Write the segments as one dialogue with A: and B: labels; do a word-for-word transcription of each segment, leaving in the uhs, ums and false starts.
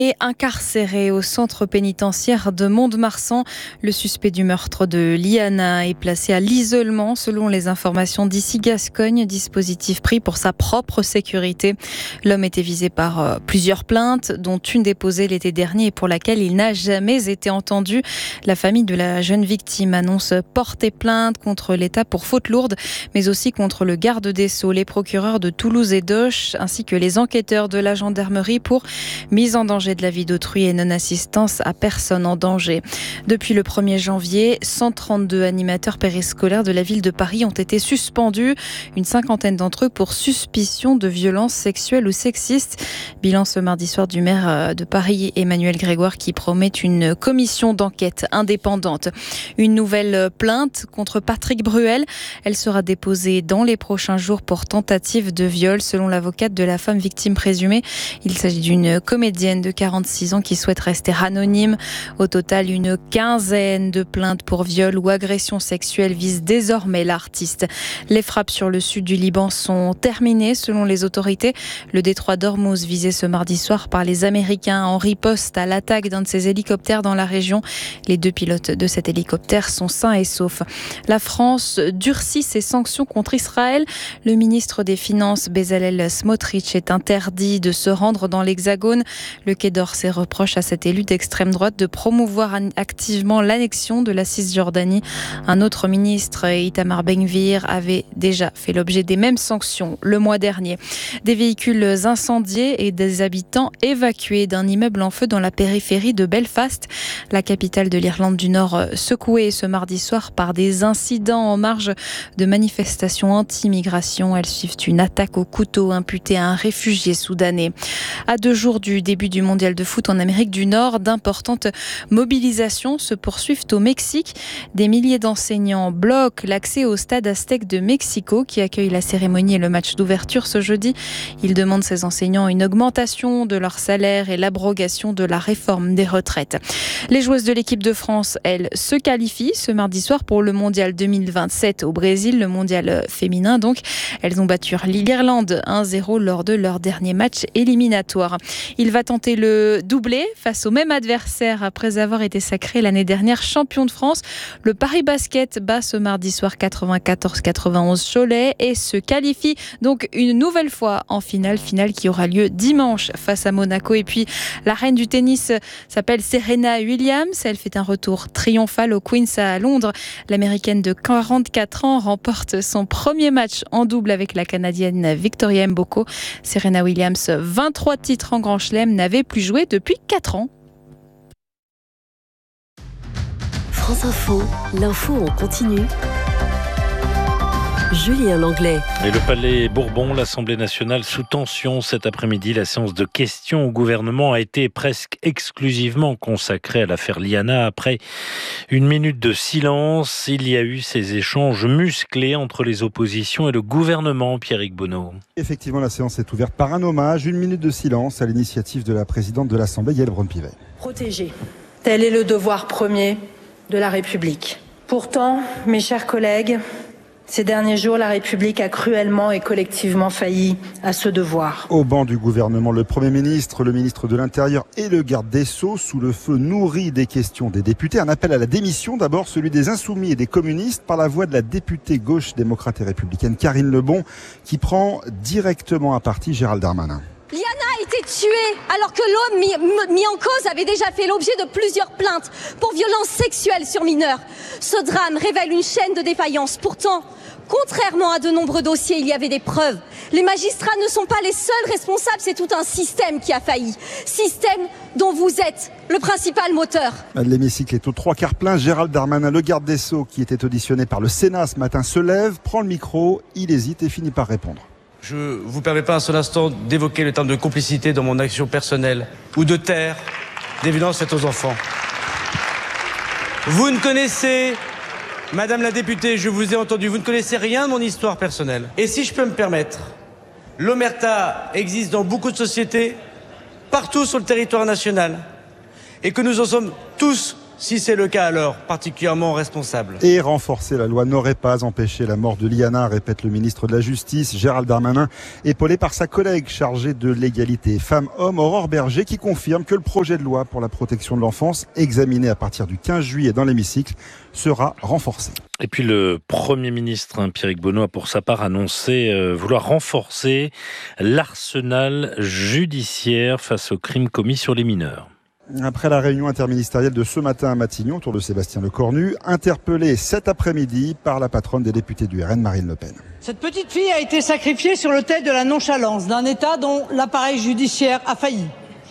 A: Et incarcéré au centre pénitentiaire de Mont-de-Marsan, le suspect du meurtre de Liana est placé à l'isolement selon les informations d'Ici Gascogne, dispositif pris pour sa propre sécurité. L'homme était visé par plusieurs plaintes, dont une déposée l'été dernier et pour laquelle il n'a jamais été entendu. La famille de la jeune victime annonce porter plainte contre l'État pour faute lourde, mais aussi contre le garde des Sceaux, les procureurs de Toulouse et d'Auch, ainsi que les enquêteurs de la gendarmerie pour mise en danger de la vie d'autrui et non-assistance à personne en danger. Depuis le premier janvier, cent trente-deux animateurs périscolaires de la ville de Paris ont été suspendus, une cinquantaine d'entre eux pour suspicion de violences sexuelles ou sexistes. Bilan ce mardi soir du maire de Paris, Emmanuel Grégoire, qui promet une commission d'enquête indépendante. Une nouvelle plainte contre Patrick Bruel. Elle sera déposée dans les prochains jours pour tentative de viol, selon l'avocate de la femme victime présumée. Il s'agit d'une comédienne de quarante-six ans qui souhaite rester anonyme. Au total, une quinzaine de plaintes pour viol ou agression sexuelle visent désormais l'artiste. Les frappes sur le sud du Liban sont terminées selon les autorités. Le détroit d'Ormuz visé ce mardi soir par les Américains en riposte à l'attaque d'un de ces hélicoptères dans la région. Les deux pilotes de cet hélicoptère sont sains et saufs. La France durcit ses sanctions contre Israël. Le ministre des Finances, Bezalel Smotrich, est interdit de se rendre dans l'Hexagone. Le Quai d'Orsay reproche à cet élu d'extrême droite de promouvoir activement l'annexion de la Cisjordanie. Un autre ministre, Itamar Ben-Gvir, avait déjà fait l'objet des mêmes sanctions le mois dernier. Des véhicules incendiés et des habitants évacués d'un immeuble en feu dans la périphérie de Belfast, la capitale de l'Irlande du Nord, secouée ce mardi soir par des incidents en marge de manifestations anti-immigration. Elles suivent une attaque au couteau imputée à un réfugié soudanais. À deux jours du début du mondial de foot en Amérique du Nord, d'importantes mobilisations se poursuivent au Mexique. Des milliers d'enseignants bloquent l'accès au stade Aztec de Mexico qui accueille la cérémonie et le match d'ouverture ce jeudi. Ils demandent ces enseignants une augmentation de leur salaire et l'abrogation de la réforme des retraites. Les joueuses de l'équipe de France, elles, se qualifient ce mardi soir pour le mondial deux mille vingt-sept au Brésil, le mondial féminin donc. Elles ont battu l'Irlande un zéro lors de leur dernier match éliminatoire. Il va tenter le doublé face au même adversaire après avoir été sacré l'année dernière champion de France. Le Paris Basket bat ce mardi soir quatre-vingt-quatorze quatre-vingt-onze Cholet et se qualifie donc une nouvelle fois en finale, finale qui aura lieu dimanche face à Monaco. Et puis la reine du tennis s'appelle Serena Williams. Elle fait un retour triomphal au Queen's à Londres. L'américaine de quarante-quatre ans remporte son premier match en double avec la canadienne Victoria Mboko. Serena Williams, vingt-trois titres en Grand Chelem, n'avait plus joué depuis quatre ans.
B: France Info, l'info en continu. Julien Langlais.
C: Et le Palais Bourbon, l'Assemblée nationale sous tension cet après-midi. La séance de questions au gouvernement a été presque exclusivement consacrée à l'affaire Liana. Après une minute de silence, il y a eu ces échanges musclés entre les oppositions et le gouvernement, Pierrick Bonneau.
D: Effectivement, la séance est ouverte par un hommage, une minute de silence à l'initiative de la présidente de l'Assemblée, Yaël Braun-Pivet.
E: Protéger, tel est le devoir premier de la République. Pourtant, mes chers collègues, ces derniers jours, la République a cruellement et collectivement failli à ce devoir.
D: Au banc du gouvernement, le Premier ministre, le ministre de l'Intérieur et le garde des Sceaux, sous le feu nourri des questions des députés. Un appel à la démission, d'abord celui des Insoumis et des communistes, par la voix de la députée gauche démocrate et républicaine Karine Lebon, qui prend directement à partie Gérald Darmanin.
F: Liana a été tuée alors que l'homme mis, mis en cause avait déjà fait l'objet de plusieurs plaintes pour violences sexuelles sur mineurs. Ce drame révèle une chaîne de défaillances. Pourtant, contrairement à de nombreux dossiers, il y avait des preuves. Les magistrats ne sont pas les seuls responsables, c'est tout un système qui a failli. Système dont vous êtes le principal moteur.
D: L'hémicycle est aux trois quarts plein. Gérald Darmanin, le garde des Sceaux, qui était auditionné par le Sénat ce matin, se lève, prend le micro, il hésite et finit par répondre.
G: Je ne vous permets pas un seul instant d'évoquer le terme de complicité dans mon action personnelle ou de taire des violences faites aux enfants. Vous ne connaissez, Madame la députée, je vous ai entendu, vous ne connaissez rien de mon histoire personnelle. Et si je peux me permettre, l'omerta existe dans beaucoup de sociétés, partout sur le territoire national, et que nous en sommes tous Si c'est le cas, alors particulièrement responsable.
D: Et renforcer la loi n'aurait pas empêché la mort de Liana, répète le ministre de la Justice, Gérald Darmanin, épaulé par sa collègue chargée de l'égalité femmes-hommes, Aurore Berger, qui confirme que le projet de loi pour la protection de l'enfance, examiné à partir du quinze juillet dans l'hémicycle, sera renforcé.
C: Et puis le Premier ministre, hein, Pierrick Bonneau, a pour sa part annoncé euh, vouloir renforcer l'arsenal judiciaire face aux crimes commis sur les mineurs.
D: Après la réunion interministérielle de ce matin à Matignon autour de Sébastien Lecornu, interpellé cet après-midi par la patronne des députés du R N, Marine Le Pen.
H: Cette petite fille a été sacrifiée sur l'autel de la nonchalance d'un État dont l'appareil judiciaire a failli.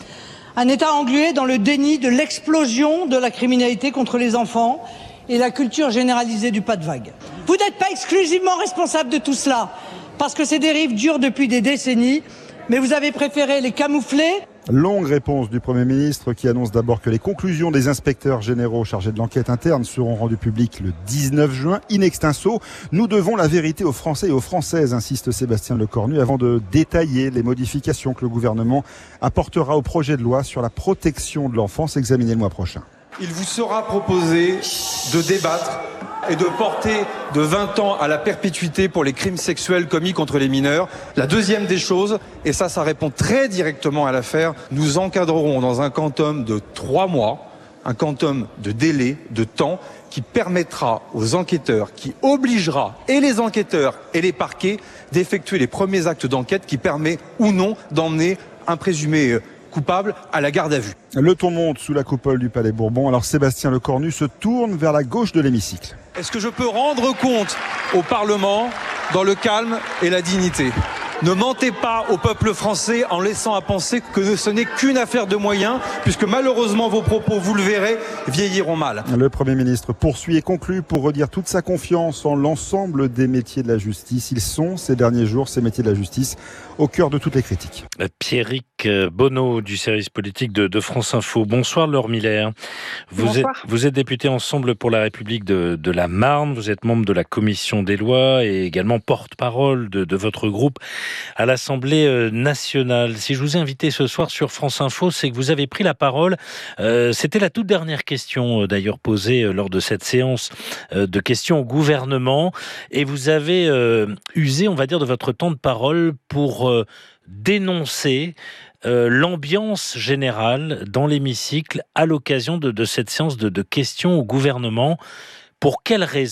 H: Un État englué dans le déni de l'explosion de la criminalité contre les enfants et la culture généralisée du pas de vague. Vous n'êtes pas exclusivement responsable de tout cela, parce que ces dérives durent depuis des décennies, mais vous avez préféré les camoufler.
D: Longue réponse du Premier ministre qui annonce d'abord que les conclusions des inspecteurs généraux chargés de l'enquête interne seront rendues publiques le dix-neuf juin. In extenso, nous devons la vérité aux Français et aux Françaises, insiste Sébastien Lecornu, avant de détailler les modifications que le gouvernement apportera au projet de loi sur la protection de l'enfance examiné le mois prochain.
I: Il vous sera proposé de débattre et de porter de vingt ans à la perpétuité pour les crimes sexuels commis contre les mineurs. La deuxième des choses, et ça, ça répond très directement à l'affaire, nous encadrerons dans un quantum de trois mois, un quantum de délai, de temps, qui permettra aux enquêteurs, qui obligera et les enquêteurs et les parquets d'effectuer les premiers actes d'enquête qui permet ou non d'emmener un présumé coupable à la garde à vue.
D: Le ton monte sous la coupole du Palais Bourbon. Alors Sébastien Lecornu se tourne vers la gauche de l'hémicycle.
I: Est-ce que je peux rendre compte au Parlement dans le calme et la dignité ? Ne mentez pas au peuple français en laissant à penser que ce n'est qu'une affaire de moyens, puisque malheureusement vos propos, vous le verrez, vieilliront mal.
D: Le Premier ministre poursuit et conclut pour redire toute sa confiance en l'ensemble des métiers de la justice. Ils sont, ces derniers jours, ces métiers de la justice, au cœur de toutes les critiques.
C: Pierrick Bonneau du service politique de, de France Info. Bonsoir Laure Miller. Vous
J: Bonsoir.
C: êtes, vous êtes député Ensemble pour la République de, de la Marne. Vous êtes membre de la commission des lois et également porte-parole de, de votre groupe à l'Assemblée nationale. Si je vous ai invité ce soir sur France Info, c'est que vous avez pris la parole. Euh, c'était la toute dernière question d'ailleurs posée lors de cette séance de questions au gouvernement. Et vous avez euh, usé, on va dire, de votre temps de parole pour euh, dénoncer euh, l'ambiance générale dans l'hémicycle à l'occasion de, de cette séance de, de questions au gouvernement. Pour quelles raisons ?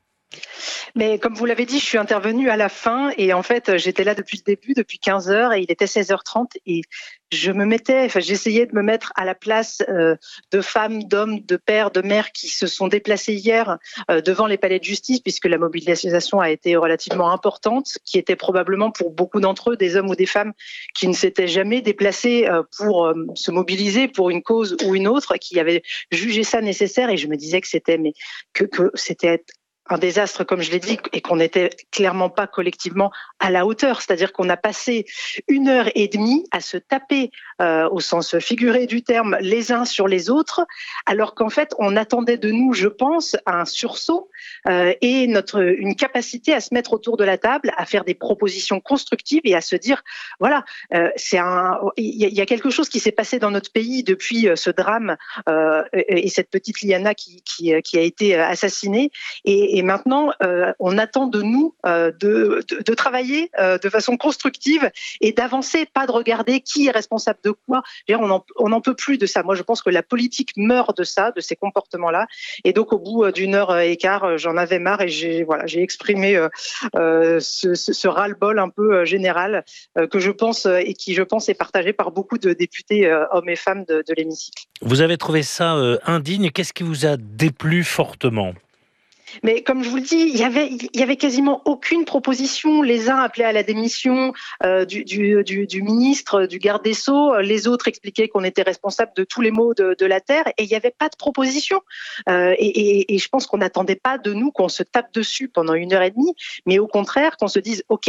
J: Mais comme vous l'avez dit, je suis intervenue à la fin et en fait, j'étais là depuis le début, depuis quinze heures et il était seize heures trente et je me mettais, enfin, j'essayais de me mettre à la place euh, de femmes, d'hommes, de pères, de mères qui se sont déplacés hier euh, devant les palais de justice puisque la mobilisation a été relativement importante, qui était probablement pour beaucoup d'entre eux des hommes ou des femmes qui ne s'étaient jamais déplacés euh, pour euh, se mobiliser pour une cause ou une autre, qui avaient jugé ça nécessaire et je me disais que c'était mais que que c'était un désastre, comme je l'ai dit, et qu'on n'était clairement pas collectivement à la hauteur. C'est-à-dire qu'on a passé une heure et demie à se taper, euh, au sens figuré du terme, les uns sur les autres, alors qu'en fait, on attendait de nous, je pense, un sursaut euh, et notre une capacité à se mettre autour de la table, à faire des propositions constructives et à se dire, voilà, euh, c'est un, il y, y a quelque chose qui s'est passé dans notre pays depuis euh, ce drame euh, et, et cette petite Liana qui, qui, qui a été assassinée. Et, et maintenant, euh, on attend de nous euh, de, de, de travailler euh, de façon constructive et d'avancer, pas de regarder qui est responsable de quoi. On n'en peut plus de ça. Moi, je pense que la politique meurt de ça, de ces comportements-là. Et donc, au bout d'une heure et quart, j'en avais marre et j'ai voilà, j'ai exprimé euh, euh, ce, ce, ce ras-le-bol un peu euh, général euh, que je pense euh, et qui, je pense, est partagé par beaucoup de députés euh, hommes et femmes de, de l'hémicycle.
C: Vous avez trouvé ça euh, indigne. Qu'est-ce qui vous a déplu fortement ?
J: Mais comme je vous le dis, il y avait, il y avait quasiment aucune proposition. Les uns appelaient à la démission euh, du, du, du, du ministre, du garde des Sceaux. Les autres expliquaient qu'on était responsable de tous les maux de, de la terre. Et il n'y avait pas de proposition. Euh, et, et, et je pense qu'on n'attendait pas de nous qu'on se tape dessus pendant une heure et demie, mais au contraire qu'on se dise, OK,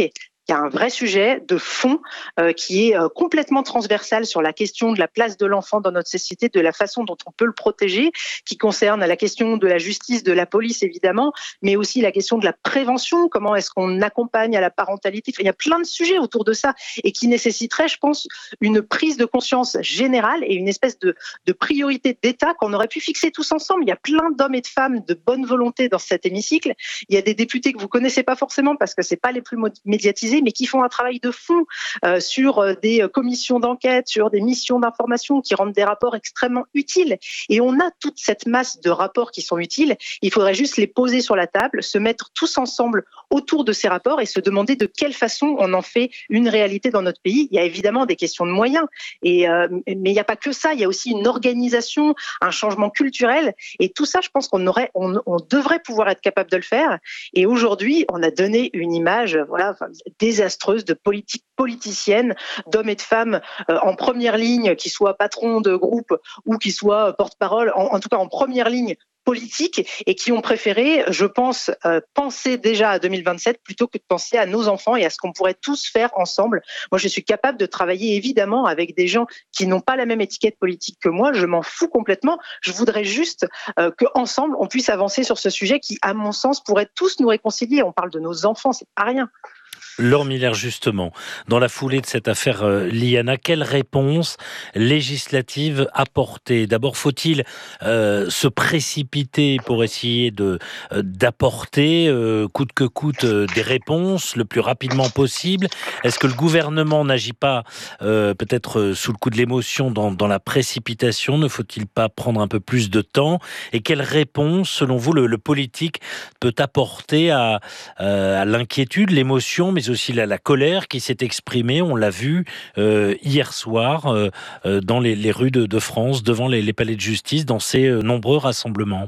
J: Il y a un vrai sujet de fond euh, qui est euh, complètement transversal sur la question de la place de l'enfant dans notre société, de la façon dont on peut le protéger, qui concerne la question de la justice, de la police évidemment, mais aussi la question de la prévention, comment est-ce qu'on accompagne à la parentalité. Enfin, il y a plein de sujets autour de ça et qui nécessiteraient, je pense, une prise de conscience générale et une espèce de, de priorité d'État qu'on aurait pu fixer tous ensemble. Il y a plein d'hommes et de femmes de bonne volonté dans cet hémicycle. Il y a des députés que vous connaissez pas forcément parce que c'est pas les plus médiatisés, mais qui font un travail de fond euh, sur des commissions d'enquête, sur des missions d'information qui rendent des rapports extrêmement utiles. Et on a toute cette masse de rapports qui sont utiles. Il faudrait juste les poser sur la table, se mettre tous ensemble autour de ces rapports et se demander de quelle façon on en fait une réalité dans notre pays. Il y a évidemment des questions de moyens, et, euh, mais il n'y a pas que ça. Il y a aussi une organisation, un changement culturel. Et tout ça, je pense qu'on aurait, on, on devrait pouvoir être capable de le faire. Et aujourd'hui, on a donné une image, voilà, enfin, désastreuse de politique politicienne, d'hommes et de femmes euh, en première ligne, qui soient patrons de groupe ou qui soient porte-parole, en, en tout cas en première ligne politique, et qui ont préféré, je pense, euh, penser déjà à deux mille vingt-sept plutôt que de penser à nos enfants et à ce qu'on pourrait tous faire ensemble. Moi, je suis capable de travailler évidemment avec des gens qui n'ont pas la même étiquette politique que moi. Je m'en fous complètement. Je voudrais juste euh, qu'ensemble, on puisse avancer sur ce sujet qui, à mon sens, pourrait tous nous réconcilier. On parle de nos enfants, c'est pas rien.
C: Laure Miller, justement, dans la foulée de cette affaire euh, Liana, quelle réponse législative apporter ? D'abord, faut-il euh, se précipiter pour essayer de euh, d'apporter, euh, coûte que coûte, euh, des réponses le plus rapidement possible ? Est-ce que le gouvernement n'agit pas euh, peut-être euh, sous le coup de l'émotion dans, dans la précipitation ? Ne faut-il pas prendre un peu plus de temps ? Et quelle réponse, selon vous, le, le politique peut apporter à, euh, à l'inquiétude, l'émotion, mais aussi la, la colère qui s'est exprimée, on l'a vu euh, hier soir euh, euh, dans les, les rues de, de France, devant les, les palais de justice, dans ces euh, nombreux rassemblements.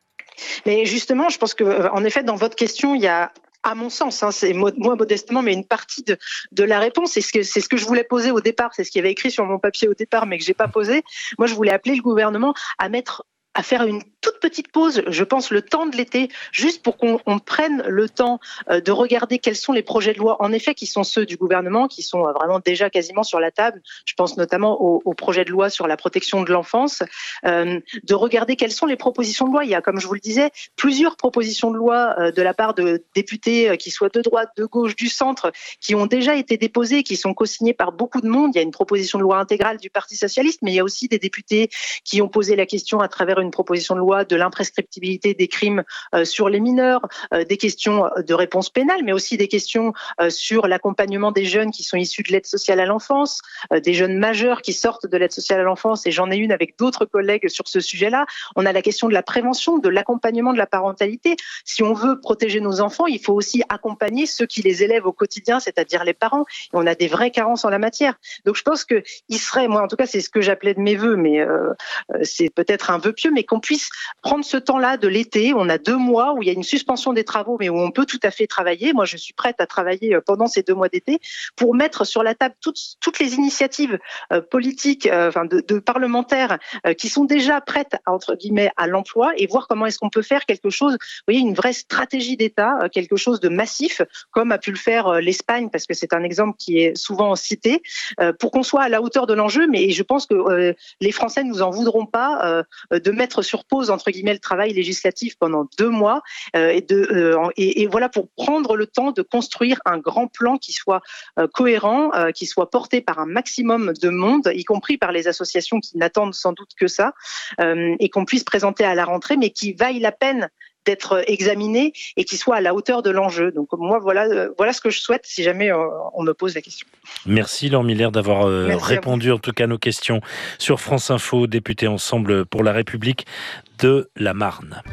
J: Mais justement, je pense que, en effet, dans votre question, il y a, à mon sens, hein, c'est moi modestement, mais une partie de, de la réponse, c'est ce que c'est ce que je voulais poser au départ, c'est ce qu'il y avait écrit sur mon papier au départ, mais que j'ai pas posé. Moi, je voulais appeler le gouvernement à mettre à faire une toute petite pause, je pense le temps de l'été, juste pour qu'on on prenne le temps euh, de regarder quels sont les projets de loi, en effet, qui sont ceux du gouvernement, qui sont euh, vraiment déjà quasiment sur la table. Je pense notamment au, au projet de loi sur la protection de l'enfance, euh, de regarder quelles sont les propositions de loi. Il y a, comme je vous le disais, plusieurs propositions de loi euh, de la part de députés, euh, qui soient de droite, de gauche, du centre, qui ont déjà été déposées, qui sont co-signées par beaucoup de monde. Il y a une proposition de loi intégrale du Parti socialiste, mais il y a aussi des députés qui ont posé la question à travers une proposition de loi de l'imprescriptibilité des crimes euh, sur les mineurs, euh, des questions de réponse pénale, mais aussi des questions euh, sur l'accompagnement des jeunes qui sont issus de l'aide sociale à l'enfance, euh, des jeunes majeurs qui sortent de l'aide sociale à l'enfance, et j'en ai une avec d'autres collègues sur ce sujet-là. On a la question de la prévention, de l'accompagnement de la parentalité. Si on veut protéger nos enfants, il faut aussi accompagner ceux qui les élèvent au quotidien, c'est-à-dire les parents. Et on a des vraies carences en la matière. Donc je pense que il serait, moi en tout cas c'est ce que j'appelais de mes vœux, mais euh, c'est peut-être un vœu pieux, mais qu'on puisse prendre ce temps-là de l'été. On a deux mois où il y a une suspension des travaux, mais où on peut tout à fait travailler. Moi, je suis prête à travailler pendant ces deux mois d'été pour mettre sur la table toutes, toutes les initiatives euh, politiques, euh, enfin de, de parlementaires euh, qui sont déjà prêtes, à, entre guillemets, à l'emploi, et voir comment est-ce qu'on peut faire quelque chose, vous voyez, une vraie stratégie d'État, euh, quelque chose de massif, comme a pu le faire euh, l'Espagne, parce que c'est un exemple qui est souvent cité, euh, pour qu'on soit à la hauteur de l'enjeu. Mais je pense que euh, les Français ne nous en voudront pas euh, de mettre sur pause, entre guillemets, le travail législatif pendant deux mois euh, et, de, euh, et, et voilà, pour prendre le temps de construire un grand plan qui soit euh, cohérent, euh, qui soit porté par un maximum de monde, y compris par les associations qui n'attendent sans doute que ça, euh, et qu'on puisse présenter à la rentrée, mais qui vaille la peine d'être examiné et qui soit à la hauteur de l'enjeu. Donc moi, voilà, euh, voilà ce que je souhaite si jamais euh, on me pose la question.
C: Merci Laure Miller d'avoir euh, répondu en tout cas à nos questions sur France Info, députée Ensemble pour la République de la Marne.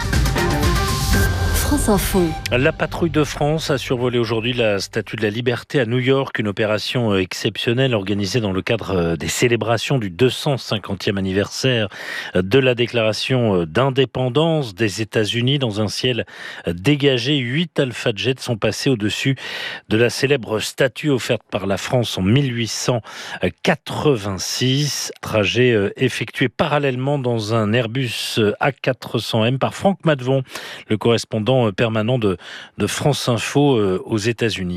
B: France Info.
C: La patrouille de France a survolé aujourd'hui la Statue de la Liberté à New York, une opération exceptionnelle organisée dans le cadre des célébrations du deux cent cinquantième anniversaire de la déclaration d'indépendance des États-Unis. Dans un ciel dégagé, huit Alpha Jets sont passés au-dessus de la célèbre statue offerte par la France en mille huit cent quatre-vingt-six. Trajet effectué parallèlement dans un Airbus A quatre cents M par Franck Madevon, le correspondant permanent de, de France Info aux États-Unis.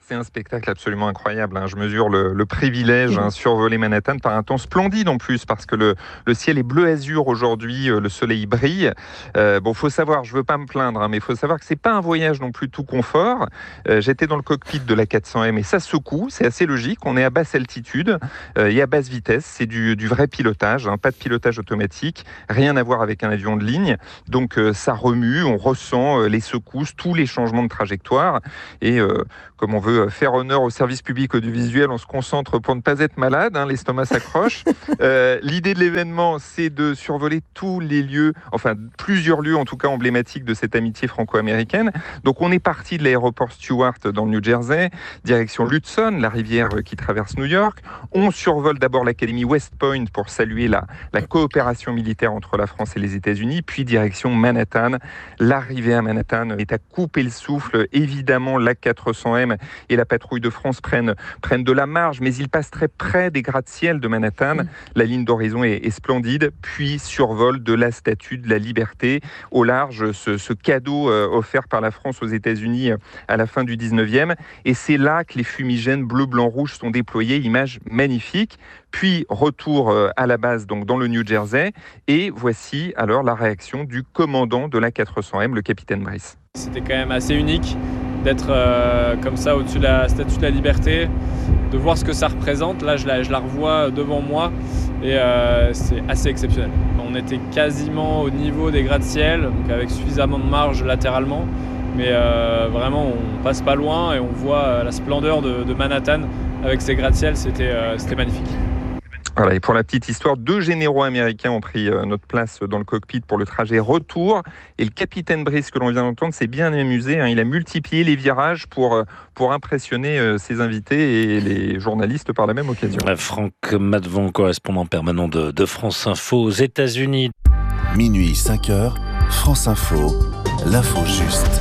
K: C'est un spectacle absolument incroyable. Hein. Je mesure le, le privilège, hein, survoler Manhattan par un temps splendide en plus, parce que le, le ciel est bleu azur aujourd'hui, euh, le soleil brille. Euh, bon, faut savoir, je veux pas me plaindre, hein, mais il faut savoir que c'est pas un voyage non plus tout confort. Euh, j'étais dans le cockpit de la quatre cents M et ça secoue, c'est assez logique. On est à basse altitude euh, et à basse vitesse. C'est du, du vrai pilotage, hein, pas de pilotage automatique, rien à voir avec un avion de ligne. Donc euh, ça remue, on ressent euh, les secousses, tous les changements de trajectoire. Et euh, comme on veut faire honneur au service public audiovisuel, on se concentre pour ne pas être malade, hein, l'estomac s'accroche. Euh, l'idée de l'événement, c'est de survoler tous les lieux, enfin plusieurs lieux en tout cas emblématiques de cette amitié franco-américaine. Donc on est parti de l'aéroport Stewart dans le New Jersey, direction l'Hudson, la rivière qui traverse New York. On survole d'abord l'académie West Point pour saluer la, la coopération militaire entre la France et les États-Unis, puis direction Manhattan. L'arrivée à Manhattan est à couper le souffle. Évidemment, la quatre cents M et la patrouille de France prennent, prennent de la marge, mais ils passent très près des gratte-ciel de Manhattan. Mmh. La ligne d'horizon est, est splendide, puis survol de la Statue de la Liberté au large, ce, ce cadeau euh, offert par la France aux États-Unis euh, à la fin du dix-neuvième. Et c'est là que les fumigènes bleu, blanc, rouge sont déployés, image magnifique. Puis retour euh, à la base, donc dans le New Jersey. Et voici alors la réaction du commandant de la quatre cents M, le capitaine Brice.
L: C'était quand même assez unique d'être euh, comme ça au-dessus de la Statue de la Liberté, de voir ce que ça représente. Là, je la, je la revois devant moi et euh, c'est assez exceptionnel. On était quasiment au niveau des gratte-ciel, donc avec suffisamment de marge latéralement, mais euh, vraiment, on passe pas loin et on voit la splendeur de, de Manhattan avec ses gratte-ciel. C'était, euh, c'était magnifique.
K: Voilà, et pour la petite histoire, deux généraux américains ont pris euh, notre place dans le cockpit pour le trajet retour. Et le capitaine Brice, que l'on vient d'entendre, s'est bien amusé. Hein. Il a multiplié les virages pour, euh, pour impressionner euh, ses invités et les journalistes par la même occasion.
C: Franck Matvon, correspondant permanent de, de France Info aux États-Unis.
M: Minuit, cinq heures, France Info, l'info juste.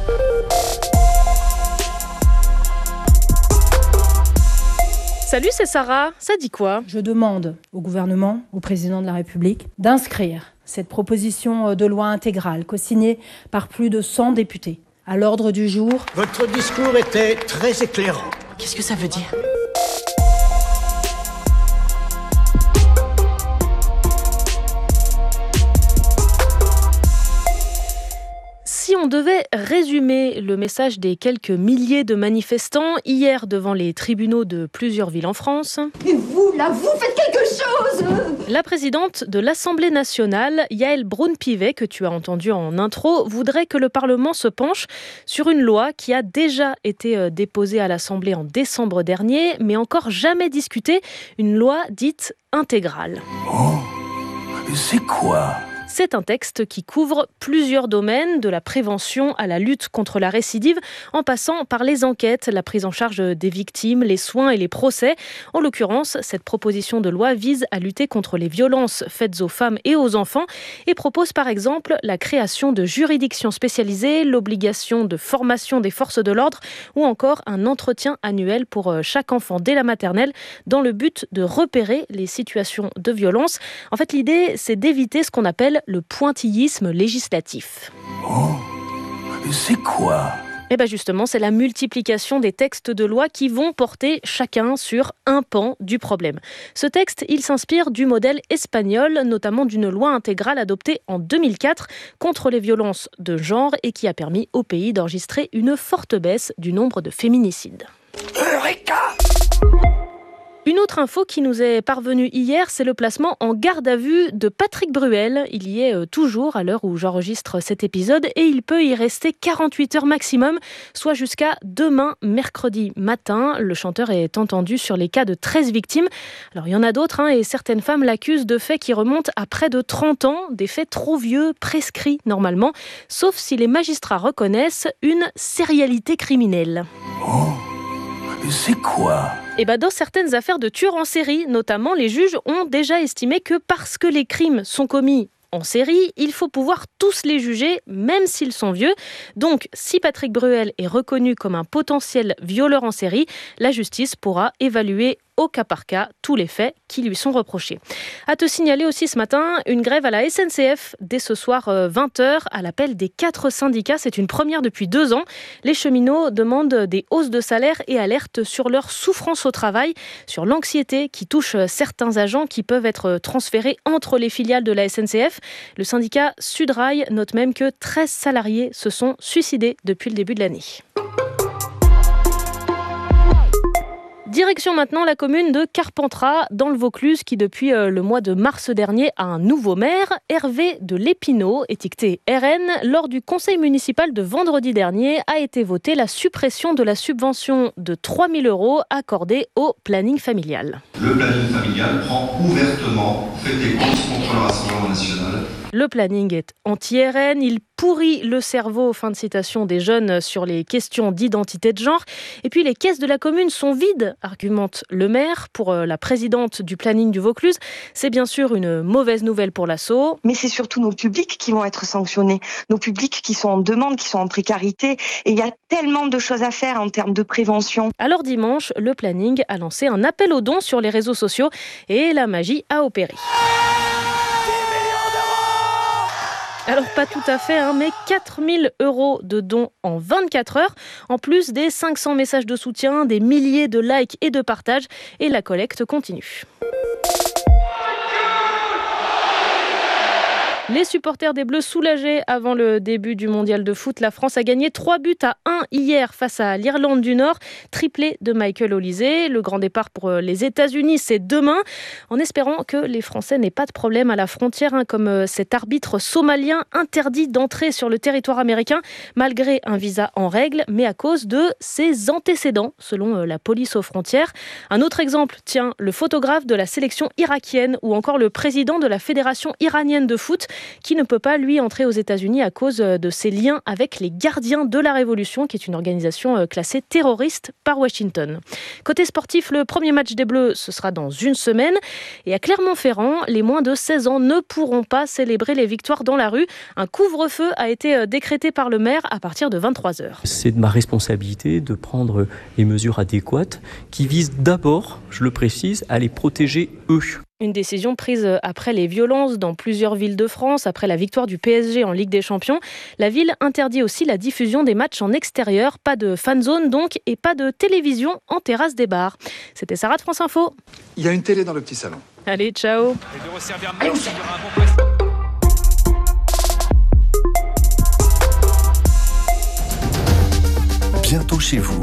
N: Salut, c'est Sarah. Ça dit quoi ?
O: Je demande au gouvernement, au président de la République, d'inscrire cette proposition de loi intégrale co-signée par plus de cent députés à l'ordre du jour.
P: Votre discours était très éclairant.
N: Qu'est-ce que ça veut dire ? Si on devait résumer le message des quelques milliers de manifestants hier devant les tribunaux de plusieurs villes en France...
Q: Et vous, là, vous faites quelque chose !
N: La présidente de l'Assemblée nationale, Yaël Braun-Pivet, que tu as entendu en intro, voudrait que le Parlement se penche sur une loi qui a déjà été déposée à l'Assemblée en décembre dernier, mais encore jamais discutée, une loi dite intégrale.
P: Oh, c'est quoi ?
N: C'est un texte qui couvre plusieurs domaines, de la prévention à la lutte contre la récidive, en passant par les enquêtes, la prise en charge des victimes, les soins et les procès. En l'occurrence, cette proposition de loi vise à lutter contre les violences faites aux femmes et aux enfants et propose par exemple la création de juridictions spécialisées, l'obligation de formation des forces de l'ordre ou encore un entretien annuel pour chaque enfant dès la maternelle dans le but de repérer les situations de violence. En fait, l'idée, c'est d'éviter ce qu'on appelle le pointillisme législatif.
P: Oh, c'est quoi ?
N: Eh bien justement, c'est la multiplication des textes de loi qui vont porter chacun sur un pan du problème. Ce texte, il s'inspire du modèle espagnol, notamment d'une loi intégrale adoptée en deux mille quatre contre les violences de genre et qui a permis au pays d'enregistrer une forte baisse du nombre de féminicides.
P: Eureka !
N: Une autre info qui nous est parvenue hier, c'est le placement en garde à vue de Patrick Bruel. Il y est toujours à l'heure où j'enregistre cet épisode et il peut y rester quarante-huit heures maximum, soit jusqu'à demain, mercredi matin. Le chanteur est entendu sur les cas de treize victimes. Alors il y en a d'autres hein, et certaines femmes l'accusent de faits qui remontent à près de trente ans, des faits trop vieux, prescrits normalement, sauf si les magistrats reconnaissent une sérialité criminelle.
P: Oh, c'est quoi ?
N: Et ben dans certaines affaires de tueurs en série, notamment, les juges ont déjà estimé que parce que les crimes sont commis en série, il faut pouvoir tous les juger, même s'ils sont vieux. Donc, si Patrick Bruel est reconnu comme un potentiel violeur en série, la justice pourra évaluer au cas par cas tous les faits qui lui sont reprochés. À te signaler aussi ce matin, une grève à la S N C F dès ce soir vingt heures à l'appel des quatre syndicats. C'est une première depuis deux ans. Les cheminots demandent des hausses de salaire et alertent sur leur souffrance au travail, sur l'anxiété qui touche certains agents qui peuvent être transférés entre les filiales de la S N C F. Le syndicat Sudrail note même que treize salariés se sont suicidés depuis le début de l'année. Direction maintenant la commune de Carpentras, dans le Vaucluse, qui depuis le mois de mars dernier a un nouveau maire, Hervé de Lépinot, étiqueté R N. Lors du conseil municipal de vendredi dernier, a été votée la suppression de la subvention de trois mille euros accordée au planning familial.
R: Le planning familial prend ouvertement fait et cause contre le Rassemblement national.
N: Le planning est anti-R N, il pourrit le cerveau, fin de citation, des jeunes sur les questions d'identité de genre. Et puis les caisses de la commune sont vides, argumente le maire. Pour la présidente du planning du Vaucluse, c'est bien sûr une mauvaise nouvelle pour l'asso.
S: Mais c'est surtout nos publics qui vont être sanctionnés, nos publics qui sont en demande, qui sont en précarité. Et il y a tellement de choses à faire en termes de prévention.
N: Alors dimanche, le planning a lancé un appel aux dons sur les réseaux sociaux et la magie a opéré. Alors pas tout à fait, hein, mais quatre mille euros de dons en vingt-quatre heures, en plus des cinq cents messages de soutien, des milliers de likes et de partages, et la collecte continue. Les supporters des Bleus soulagés avant le début du mondial de foot. La France a gagné trois buts à un hier face à l'Irlande du Nord. Triplé de Michael Olise. Le grand départ pour les États-Unis, c'est demain. En espérant que les Français n'aient pas de problème à la frontière, hein, comme cet arbitre somalien interdit d'entrer sur le territoire américain malgré un visa en règle, mais à cause de ses antécédents, selon la police aux frontières. Un autre exemple, tiens, le photographe de la sélection irakienne ou encore le président de la Fédération iranienne de foot, qui ne peut pas, lui, entrer aux États-Unis à cause de ses liens avec les Gardiens de la Révolution, qui est une organisation classée terroriste par Washington. Côté sportif, le premier match des Bleus, ce sera dans une semaine. Et à Clermont-Ferrand, les moins de seize ans ne pourront pas célébrer les victoires dans la rue. Un couvre-feu a été décrété par le maire à partir de vingt-trois heures.
T: C'est de ma responsabilité de prendre les mesures adéquates qui visent d'abord, je le précise, à les protéger eux.
N: Une décision prise après les violences dans plusieurs villes de France, après la victoire du P S G en Ligue des Champions. La ville interdit aussi la diffusion des matchs en extérieur, pas de fan zone donc, et pas de télévision en terrasse des bars. C'était Sarah de France Info.
U: Il y a une télé dans le petit salon.
N: Allez, ciao.
U: Et de resservir
M: Bientôt chez vous.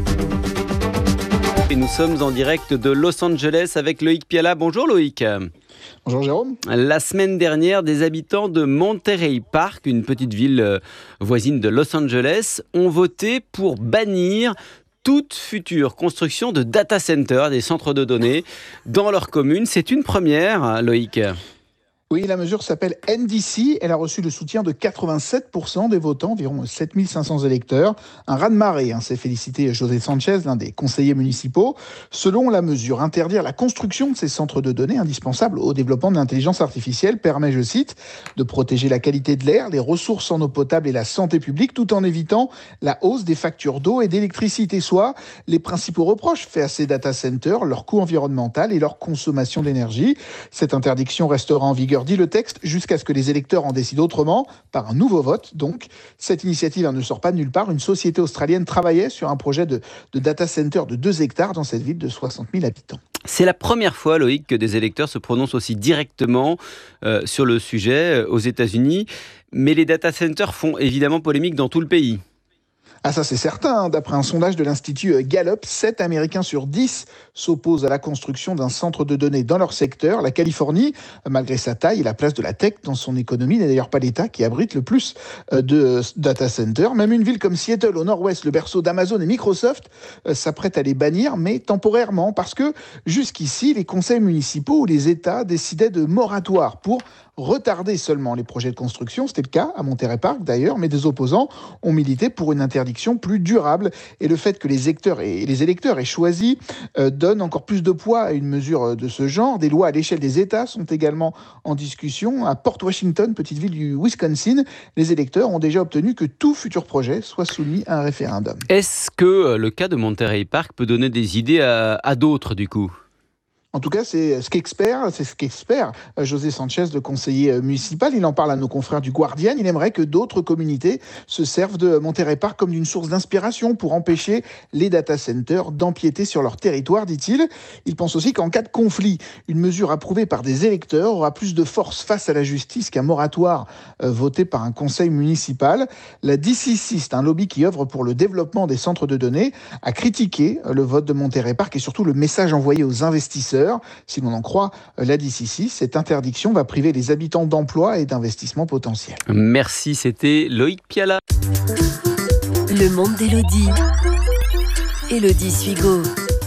V: Et nous sommes en direct de Los Angeles avec Loïc Piala. Bonjour Loïc.
U: Bonjour Jérôme.
V: La semaine dernière, des habitants de Monterey Park, une petite ville voisine de Los Angeles, ont voté pour bannir toute future construction de data centers, des centres de données, dans leur commune. C'est une première, Loïc.
U: Oui, la mesure s'appelle N D C. Elle a reçu le soutien de quatre-vingt-sept pour cent des votants, environ sept mille cinq cents électeurs. Un raz-de-marée, hein, s'est félicité José Sanchez, l'un des conseillers municipaux. Selon la mesure, interdire la construction de ces centres de données indispensables au développement de l'intelligence artificielle permet, je cite, de protéger la qualité de l'air, les ressources en eau potable et la santé publique, tout en évitant la hausse des factures d'eau et d'électricité, soit les principaux reproches faits à ces data centers, leur coût environnemental et leur consommation d'énergie. Cette interdiction restera en vigueur, dit le texte, jusqu'à ce que les électeurs en décident autrement, par un nouveau vote. Donc, cette initiative hein, ne sort pas de nulle part. Une société australienne travaillait sur un projet de, de data center de deux hectares dans cette ville de soixante mille habitants.
V: C'est la première fois, Loïc, que des électeurs se prononcent aussi directement euh, sur le sujet euh, aux États-Unis. Mais les data centers font évidemment polémique dans tout le pays.
U: Ah ça c'est certain, d'après un sondage de l'Institut Gallup, sept Américains sur dix s'opposent à la construction d'un centre de données dans leur secteur. La Californie, malgré sa taille et la place de la tech dans son économie, n'est d'ailleurs pas l'État qui abrite le plus de data centers. Même une ville comme Seattle au nord-ouest, le berceau d'Amazon et Microsoft, s'apprête à les bannir, mais temporairement, parce que jusqu'ici, les conseils municipaux ou les États décidaient de moratoire pour retarder seulement les projets de construction. C'était le cas à Monterey Park d'ailleurs, mais des opposants ont milité pour une interdiction interdiction plus durable. Et le fait que les électeurs et les électeurs aient choisi euh, donne encore plus de poids à une mesure de ce genre. Des lois à l'échelle des États sont également en discussion. À Port Washington, petite ville du Wisconsin, les électeurs ont déjà obtenu que tout futur projet soit soumis à un référendum.
V: Est-ce que le cas de Monterey Park peut donner des idées à, à d'autres du coup ?
U: En tout cas, c'est ce qu'espère, c'est ce qu'espère José Sanchez, le conseiller municipal. Il en parle à nos confrères du Guardian. Il aimerait que d'autres communautés se servent de Monterey Park comme d'une source d'inspiration pour empêcher les data centers d'empiéter sur leur territoire, dit-il. Il pense aussi qu'en cas de conflit, une mesure approuvée par des électeurs aura plus de force face à la justice qu'un moratoire euh, voté par un conseil municipal. La D C C, c'est un lobby qui œuvre pour le développement des centres de données, a critiqué le vote de Monterey Park et surtout le message envoyé aux investisseurs. Si l'on en croit la D C C, cette interdiction va priver les habitants d'emplois et d'investissements potentiels.
V: Merci, c'était Loïc Piala.
B: Le monde d'Élodie. Élodie Suigo.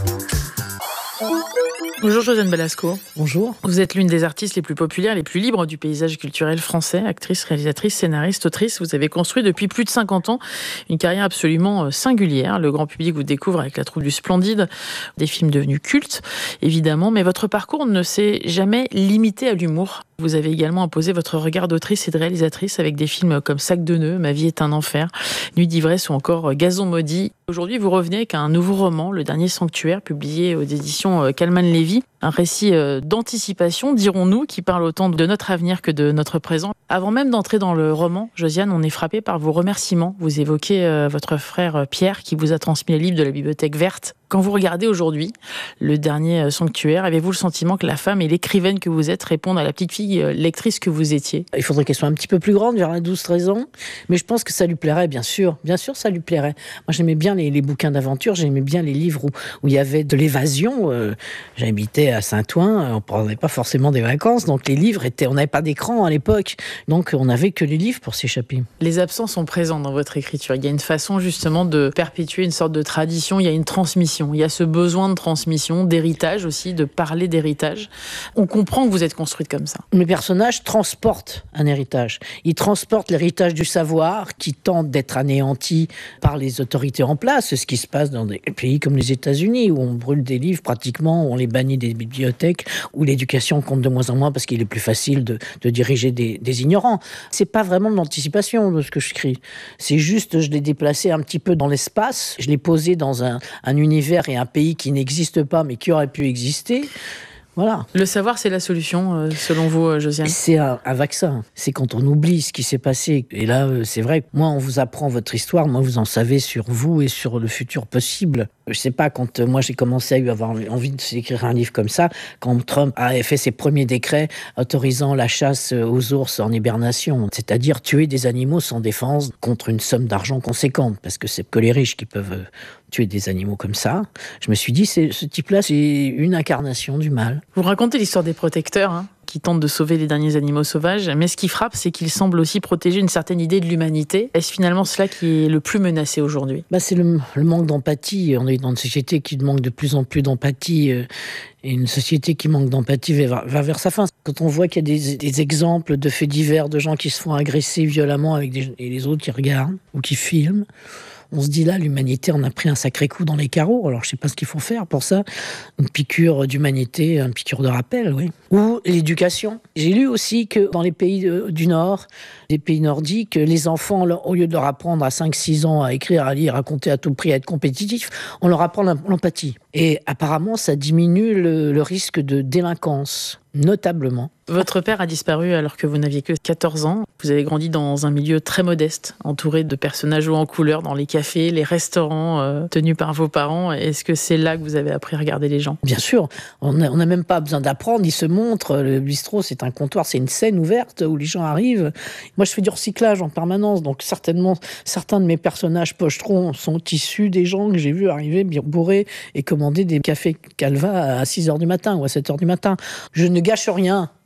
A: Bonjour Josiane Balasco.
E: Bonjour.
A: Vous êtes l'une des artistes les plus populaires, les plus libres du paysage culturel français, actrice, réalisatrice, scénariste, autrice. Vous avez construit depuis plus de cinquante ans une carrière absolument singulière. Le grand public vous découvre avec La Troupe du Splendide, des films devenus cultes, évidemment, mais votre parcours ne s'est jamais limité à l'humour. Vous avez également imposé votre regard d'autrice et de réalisatrice avec des films comme Sac de nœuds, Ma vie est un enfer, Nuit d'ivresse ou encore Gazon maudit. Aujourd'hui, vous revenez avec un nouveau roman, Le Dernier Sanctuaire, publié aux éditions Calman-Lévy. Un récit d'anticipation, dirons-nous, qui parle autant de notre avenir que de notre présent. Avant même d'entrer dans le roman, Josiane, on est frappé par vos remerciements. Vous évoquez votre frère Pierre qui vous a transmis les livres de la Bibliothèque verte. Quand vous regardez aujourd'hui Le Dernier Sanctuaire, avez-vous le sentiment que la femme et l'écrivaine que vous êtes répondent à la petite fille lectrice que vous étiez ?
E: Il faudrait qu'elle soit un petit peu plus grande, vers douze treize ans. Mais je pense que ça lui plairait, bien sûr. Bien sûr, ça lui plairait. Moi, j'aimais bien les, les bouquins d'aventure, j'aimais bien les livres où, où il y avait de l'évasion. Euh, j'habitais à Saint-Ouen, on ne prenait pas forcément des vacances, donc les livres étaient... On n'avait pas d'écran à l'époque, donc on n'avait que les livres pour s'échapper.
A: Les absents sont présents dans votre écriture. Il y a une façon justement de perpétuer une sorte de tradition, il y a une transmission. Il y a ce besoin de transmission, d'héritage aussi, de parler d'héritage. On comprend que vous êtes construite comme ça.
E: Mes personnages transportent un héritage. Ils transportent l'héritage du savoir qui tente d'être anéanti par les autorités en place. C'est ce qui se passe dans des pays comme les États-Unis où on brûle des livres pratiquement, où on les bannit des bibliothèques, où l'éducation compte de moins en moins parce qu'il est plus facile de, de diriger des, des ignorants. C'est pas vraiment de l'anticipation de ce que j'écris. C'est juste, je l'ai déplacé un petit peu dans l'espace. Je l'ai posé dans un, un univers et un pays qui n'existe pas mais qui aurait pu exister. Voilà.
A: Le savoir, c'est la solution, selon vous, Josiane ?
E: C'est un, un vaccin. C'est quand on oublie ce qui s'est passé. Et là, c'est vrai, moi, on vous apprend votre histoire. Moi, vous en savez sur vous et sur le futur possible. Je sais pas, quand moi, j'ai commencé à avoir envie d'écrire un livre comme ça, quand Trump a fait ses premiers décrets autorisant la chasse aux ours en hibernation, c'est-à-dire tuer des animaux sans défense contre une somme d'argent conséquente, parce que c'est que les riches qui peuvent tuer des animaux comme ça. Je me suis dit, c'est, ce type-là, c'est une incarnation du mal.
A: Vous racontez l'histoire des protecteurs, hein, qui tentent de sauver les derniers animaux sauvages, mais ce qui frappe, c'est qu'ils semblent aussi protéger une certaine idée de l'humanité. Est-ce finalement cela qui est le plus menacé aujourd'hui ?
E: Bah, c'est le, le manque d'empathie. On est dans une société qui manque de plus en plus d'empathie, euh, et une société qui manque d'empathie va, va vers sa fin. Quand on voit qu'il y a des, des exemples de faits divers, de gens qui se font agresser violemment avec des, et les autres qui regardent ou qui filment, on se dit là, l'humanité en a pris un sacré coup dans les carreaux. Alors, je ne sais pas ce qu'il faut faire pour ça. Une piqûre d'humanité, une piqûre de rappel, oui. Ou l'éducation. J'ai lu aussi que dans les pays du Nord, des pays nordiques, les enfants, au lieu de leur apprendre à cinq six ans à écrire, à lire, à compter à tout prix, à être compétitifs, on leur apprend l'empathie. Et apparemment, ça diminue le, le risque de délinquance, notablement.
A: Votre père a disparu alors que vous n'aviez que quatorze ans. Vous avez grandi dans un milieu très modeste, entouré de personnages hauts en couleur dans les cafés, les restaurants euh, tenus par vos parents. Est-ce que c'est là que vous avez appris à regarder les gens ?
E: Bien sûr, on n'a on n'a même pas besoin d'apprendre, ils se montrent. Le bistrot, c'est un comptoir, c'est une scène ouverte où les gens arrivent. Moi, je fais du recyclage en permanence, donc certainement, certains de mes personnages pochetrons sont issus des gens que j'ai vus arriver bien bourrés et commander des cafés Calva à six heures du matin ou à sept heures du matin. Je ne gâche rien.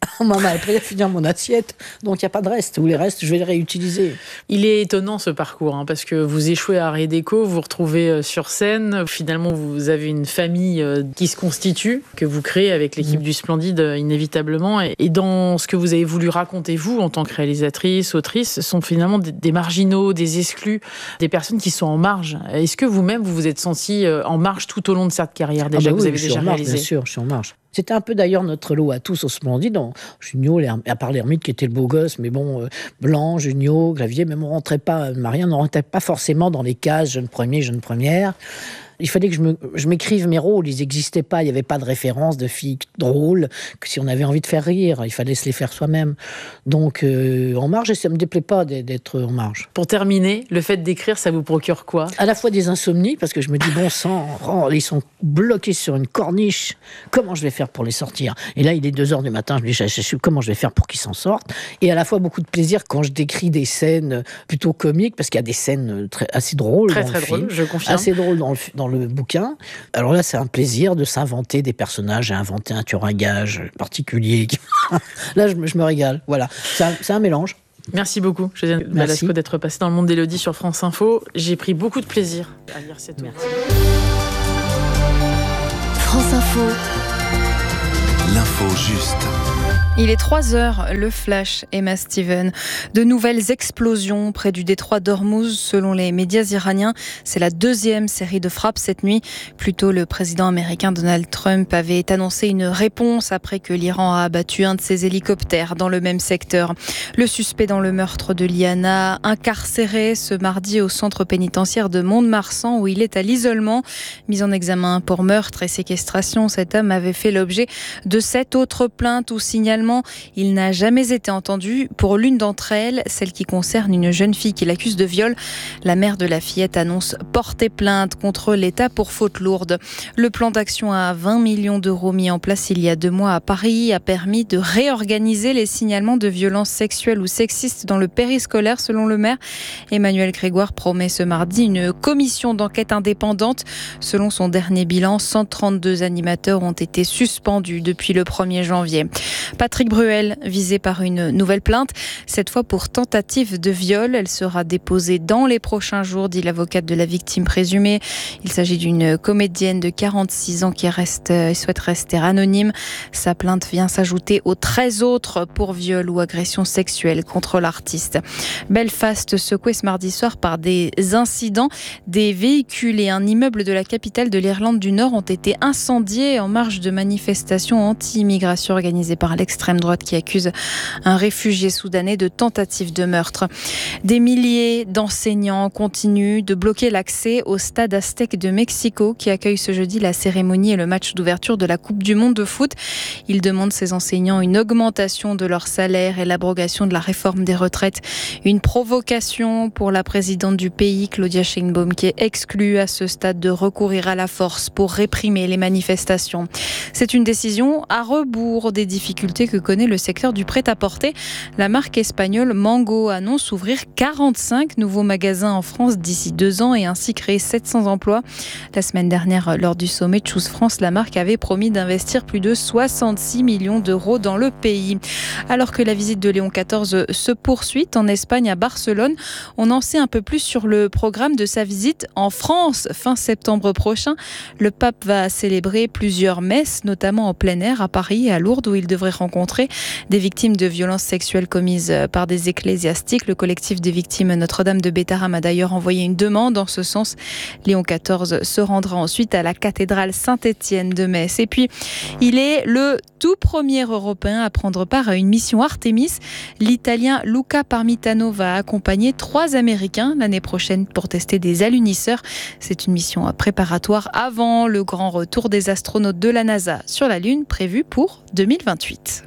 E: Maman a pris à finir mon assiette, donc il n'y a pas de reste. Ou les restes, je vais les réutiliser.
A: Il est étonnant ce parcours, hein, parce que vous échouez à Art Déco, vous vous retrouvez sur scène. Finalement, vous avez une famille qui se constitue, que vous créez avec l'équipe mmh. du Splendide, inévitablement. Et dans ce que vous avez voulu raconter, vous, en tant que réalisatrice, autrice, ce sont finalement des marginaux, des exclus, des personnes qui sont en marge. Est-ce que vous-même, vous vous êtes senti en marge tout au long de cette carrière déjà, ah bah oui, vous avez déjà réalisé?
E: Bien sûr, je suis en marge. C'était un peu d'ailleurs notre lot à tous au Splendide. Junio, à part l'ermite qui était le beau gosse, mais bon, euh, Blanc, Junio, Clavier, même on rentrait pas, Maria, on ne rentrait pas forcément dans les cases jeune premier, jeune première. Il fallait que je, me, je m'écrive mes rôles, ils n'existaient pas, il n'y avait pas de référence de filles drôles, que si on avait envie de faire rire, il fallait se les faire soi-même. Donc, euh, en marge, et ça ne me déplaît pas d'être en marge.
A: Pour terminer, le fait d'écrire, ça vous procure quoi?
E: À la fois des insomnies, parce que je me dis, bon sang, oh, ils sont bloqués sur une corniche, comment je vais faire pour les sortir? Et là, il est deux heures du matin, je me dis, je sais comment je vais faire pour qu'ils s'en sortent. Et à la fois beaucoup de plaisir quand je décris des scènes plutôt comiques, parce qu'il y a des scènes très, assez drôles
A: très,
E: dans
A: très
E: le
A: drôle,
E: film.
A: Je confirme.
E: Assez drôles dans le, dans le bouquin. Alors là, c'est un plaisir de s'inventer des personnages. J'ai inventé un tueur à gages particulier. Là, je me, je me régale. Voilà, c'est un, c'est un mélange.
A: Merci beaucoup, Josiane Balasco, d'être passée dans le monde d'Élodie sur France Info. J'ai pris beaucoup de plaisir à lire cette ouvrage.
B: France Info.
M: L'info juste.
F: Il est trois heures, le flash, Emma Steven. De nouvelles explosions près du détroit d'Ormuz, selon les médias iraniens. C'est la deuxième série de frappes cette nuit. Plus tôt, le président américain Donald Trump avait annoncé une réponse après que l'Iran a abattu un de ses hélicoptères dans le même secteur. Le suspect dans le meurtre de Liana, incarcéré ce mardi au centre pénitentiaire de Mont-de-Marsan, où il est à l'isolement. Mis en examen pour meurtre et séquestration, cet homme avait fait l'objet de sept autres plaintes ou signalements. Il n'a jamais été entendu. Pour l'une d'entre elles, celle qui concerne une jeune fille qui l'accuse de viol, la mère de la fillette annonce porter plainte contre l'État pour faute lourde. Le plan d'action à vingt millions d'euros mis en place il y a deux mois à Paris a permis de réorganiser les signalements de violences sexuelles ou sexistes dans le périscolaire, selon le maire. Emmanuel Grégoire promet ce mardi une commission d'enquête indépendante. Selon son dernier bilan, cent trente-deux animateurs ont été suspendus depuis le premier janvier. Patrick Bruel, visé par une nouvelle plainte, cette fois pour tentative de viol. Elle sera déposée dans les prochains jours, dit l'avocate de la victime présumée. Il s'agit d'une comédienne de quarante-six ans qui reste, souhaite rester anonyme. Sa plainte vient s'ajouter aux treize autres pour viol ou agression sexuelle contre l'artiste. Belfast secoué ce mardi soir par des incidents. Des véhicules et un immeuble de la capitale de l'Irlande du Nord ont été incendiés en marge de manifestations anti-immigration organisées par l'extrême droite qui accuse un réfugié soudanais de tentative de meurtre. Des milliers d'enseignants continuent de bloquer l'accès au stade Aztec de Mexico qui accueille ce jeudi la cérémonie et le match d'ouverture de la Coupe du Monde de foot. Ils demandent ces enseignants une augmentation de leur salaire et l'abrogation de la réforme des retraites. Une provocation pour la présidente du pays, Claudia Sheinbaum, qui est exclue à ce stade de recourir à la force pour réprimer les manifestations. C'est une décision à rebours des difficultés que connaît le secteur du prêt-à-porter. La marque espagnole Mango annonce ouvrir quarante-cinq nouveaux magasins en France d'ici deux ans et ainsi créer sept cents emplois. La semaine dernière, lors du sommet de Choose France, la marque avait promis d'investir plus de soixante-six millions d'euros dans le pays. Alors que la visite de Léon quatorze se poursuit en Espagne, à Barcelone, on en sait un peu plus sur le programme de sa visite en France fin septembre prochain. Le pape va célébrer plusieurs messes, notamment en plein air à Paris et à Lourdes, où il devrait rencontrer des victimes de violences sexuelles commises par des ecclésiastiques. Le collectif des victimes Notre-Dame de Bétharram a d'ailleurs envoyé une demande en ce sens. Léon quatorze se rendra ensuite à la cathédrale Saint-Étienne de Metz. Et puis, il est le tout premier Européen à prendre part à une mission Artemis. L'Italien Luca Parmitano va accompagner trois Américains l'année prochaine pour tester des alunisseurs. C'est une mission préparatoire avant le grand retour des astronautes de la NASA sur la Lune, prévu pour deux mille vingt-huit.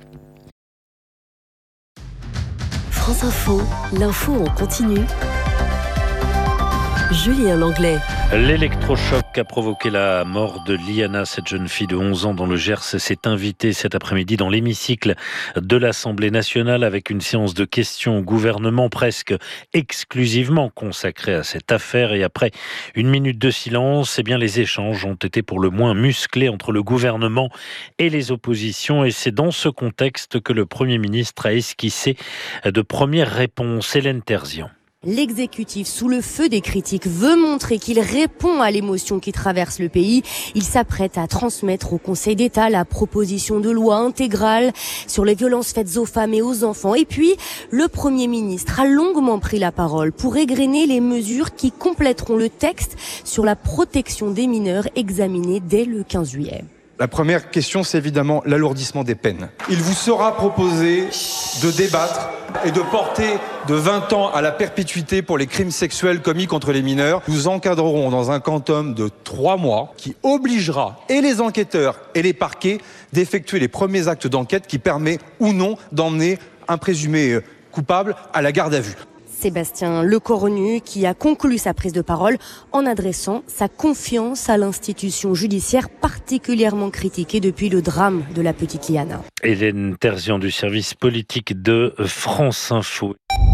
B: France Info, l'info en continu. Julien Langlais.
C: L'électrochoc a provoqué la mort de Liana, cette jeune fille de onze ans dans le Gers, s'est invitée cet après-midi dans l'hémicycle de l'Assemblée nationale avec une séance de questions au gouvernement presque exclusivement consacrée à cette affaire. Et après une minute de silence, eh bien les échanges ont été pour le moins musclés entre le gouvernement et les oppositions. Et c'est dans ce contexte que le Premier ministre a esquissé de premières réponses. Hélène Terzian.
G: L'exécutif, sous le feu des critiques, veut montrer qu'il répond à l'émotion qui traverse le pays. Il s'apprête à transmettre au Conseil d'État la proposition de loi intégrale sur les violences faites aux femmes et aux enfants. Et puis, le Premier ministre a longuement pris la parole pour égrener les mesures qui compléteront le texte sur la protection des mineurs examiné dès le quinze juillet.
I: La première question, c'est évidemment l'alourdissement des peines. Il vous sera proposé de débattre et de porter de vingt ans à la perpétuité pour les crimes sexuels commis contre les mineurs. Nous encadrerons dans un quantum de trois mois qui obligera et les enquêteurs et les parquets d'effectuer les premiers actes d'enquête qui permet ou non d'emmener un présumé coupable à la garde à vue.
G: Sébastien Lecornu qui a conclu sa prise de parole en adressant sa confiance à l'institution judiciaire particulièrement critiquée depuis le drame de la petite Liana.
C: Hélène Terzian du service politique de France Info.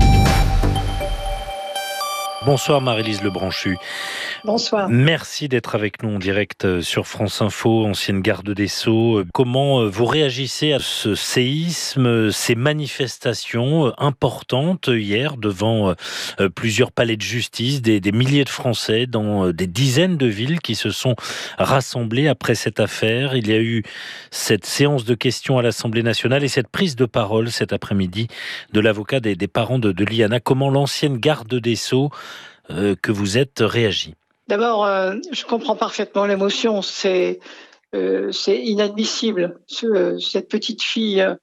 C: Bonsoir Marie-Lise Lebranchu.
J: Bonsoir.
C: Merci d'être avec nous en direct sur France Info, ancienne garde des Sceaux. Comment vous réagissez à ce séisme, ces manifestations importantes hier devant plusieurs palais de justice, des, des milliers de Français dans des dizaines de villes qui se sont rassemblés après cette affaire. Il y a eu cette séance de questions à l'Assemblée nationale et cette prise de parole cet après-midi de l'avocat des, des parents de, de Liana. Comment l'ancienne garde des Sceaux euh, que vous êtes réagit ?
J: D'abord, euh, je comprends parfaitement l'émotion. C'est, euh, c'est inadmissible. Ce, cette petite fille euh,